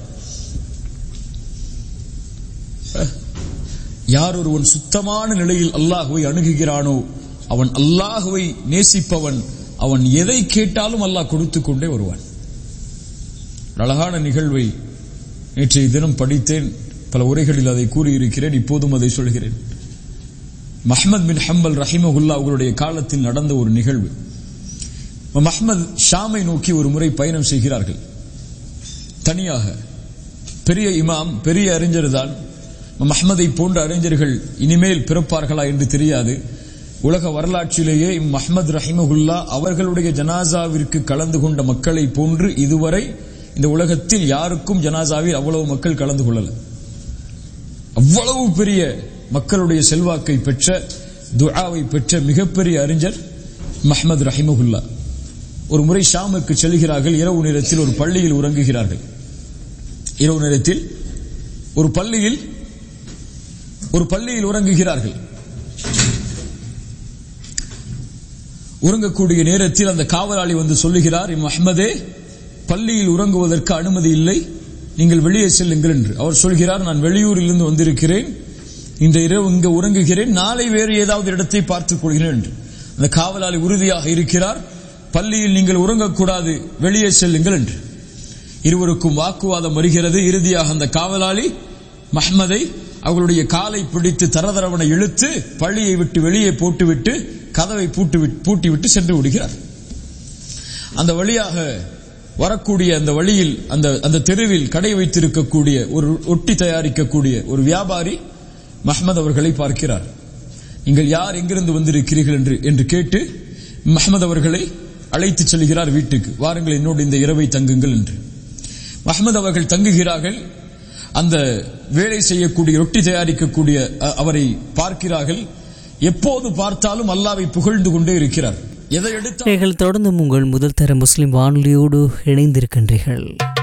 யார் ஒருவன் சுத்தமான நிலையில் அல்லாஹுவை அணுகுகிறானோ அவன் அல்லாஹுவை நேசிப்பவன். அவன் எதை கேட்டாலும் அல்லாஹ் கொடுத்து கொண்டே வருவான். அழகான நிகழ்வை நேற்றைய தினம் படித்தேன். பல உரைகளில் அதை கூறியிருக்கிறேன். இப்போதும் அதை சொல்கிறேன். அஹ்மத் பின் ஹம்பல் ரஹிமஹுல்லா அவர்களுடைய காலத்தில் நடந்த ஒரு நிகழ்வு. அஹ்மத் ஷாமை நோக்கி ஒரு முறை பயணம் செய்கிறார்கள். தனியாக. பெரிய இமாம், பெரிய அறிஞர் தான். அஹ்மதை போன்ற அறிஞர்கள் இனிமேல் பிறப்பார்களா என்று தெரியாது. உலக வரலாற்றிலேயே இம் அஹ்மத் ரஹிமஹுல்லா அவர்களுடைய ஜனாசாவிற்கு கலந்து கொண்ட மக்களை போன்று இதுவரை இந்த உலகத்தில் யாருக்கும் ஜனாசாவில் அவ்வளவு மக்கள் கலந்து கொள்ளல. அவ்வளவு பெரிய மக்களுடைய செல்வாக்கை பெற்ற, துஆவை பெற்ற மிகப்பெரிய அறிஞர் அஹ்மத் ரஹிமஹுல்லா. ஒரு முறை ஷாமுக்கு செல்கிறார்கள். இரவு நேரத்தில் ஒரு பள்ளியில் உறங்குகிறார்கள். இரவு நேரத்தில் ஒரு பள்ளியில் ஒரு பள்ளியில் உறங்குகிறார்கள். உறங்கக்கூடிய நேரத்தில் அந்த காவலாளி வந்து சொல்லுகிறார், இம் அஹ்மதே, பள்ளியில் உறங்குவதற்கு அனுமதி இல்லை, நீங்கள் வெளியே செல்லுங்கள் என்று. அவர் சொல்கிறார், நான் வெளியூரில் இருந்து வந்திருக்கிறேன், இந்த இரவு இங்கு உறங்குகிறேன், நாளை வேறு ஏதாவது இடத்தை பார்த்துக் கொள்கிறேன் என்று. அந்த காவலாளி உறுதியாக இருக்கிறார், பள்ளியில் நீங்கள் உறங்கக்கூடாது, வெளியே செல்லுங்கள் என்று. இருவருக்கும் வாக்குவாதம் வருகிறது. இறுதியாக அந்த காவலாளி அஹ்மதை அவர்களுடைய காலை பிடித்து தரதரவன இழுத்து பள்ளியை விட்டு வெளியே போட்டுவிட்டு கதவை பூட்டிவிட்டு சென்று விடுகிறார். அந்த வழியாக வரக்கூடிய அந்த வழியில் அந்த அந்த தெருவில் கடை வைத்திருக்கக்கூடிய ஒரு ஒட்டி தயாரிக்கக்கூடிய ஒரு வியாபாரி அஹ்மத் அவர்களை பார்க்கிறார். நீங்கள் யார், எங்கிருந்து வந்திருக்கிறீர்கள் என்று என்று கேட்டு அஹ்மத் அவர்களை அழைத்து செல்கிறார் வீட்டுக்கு. வாருங்கள், என்னோடு இந்த இரவை தங்குங்கள் என்று. அஹ்மத் அவர்கள் தங்குகிறார்கள். அந்த வேலை செய்யக்கூடிய ரொட்டி தயாரிக்கக்கூடிய அவரை பார்க்கிறார்கள். எப்போது பார்த்தாலும் அல்லாஹ்வை புகழ்ந்து கொண்டே இருக்கிறார். எதை எடுத்தாலும் தொடர்ந்து உங்கள் முதல் தர முஸ்லிம் வானொலியோடு இணைந்திருக்கின்றீர்கள்.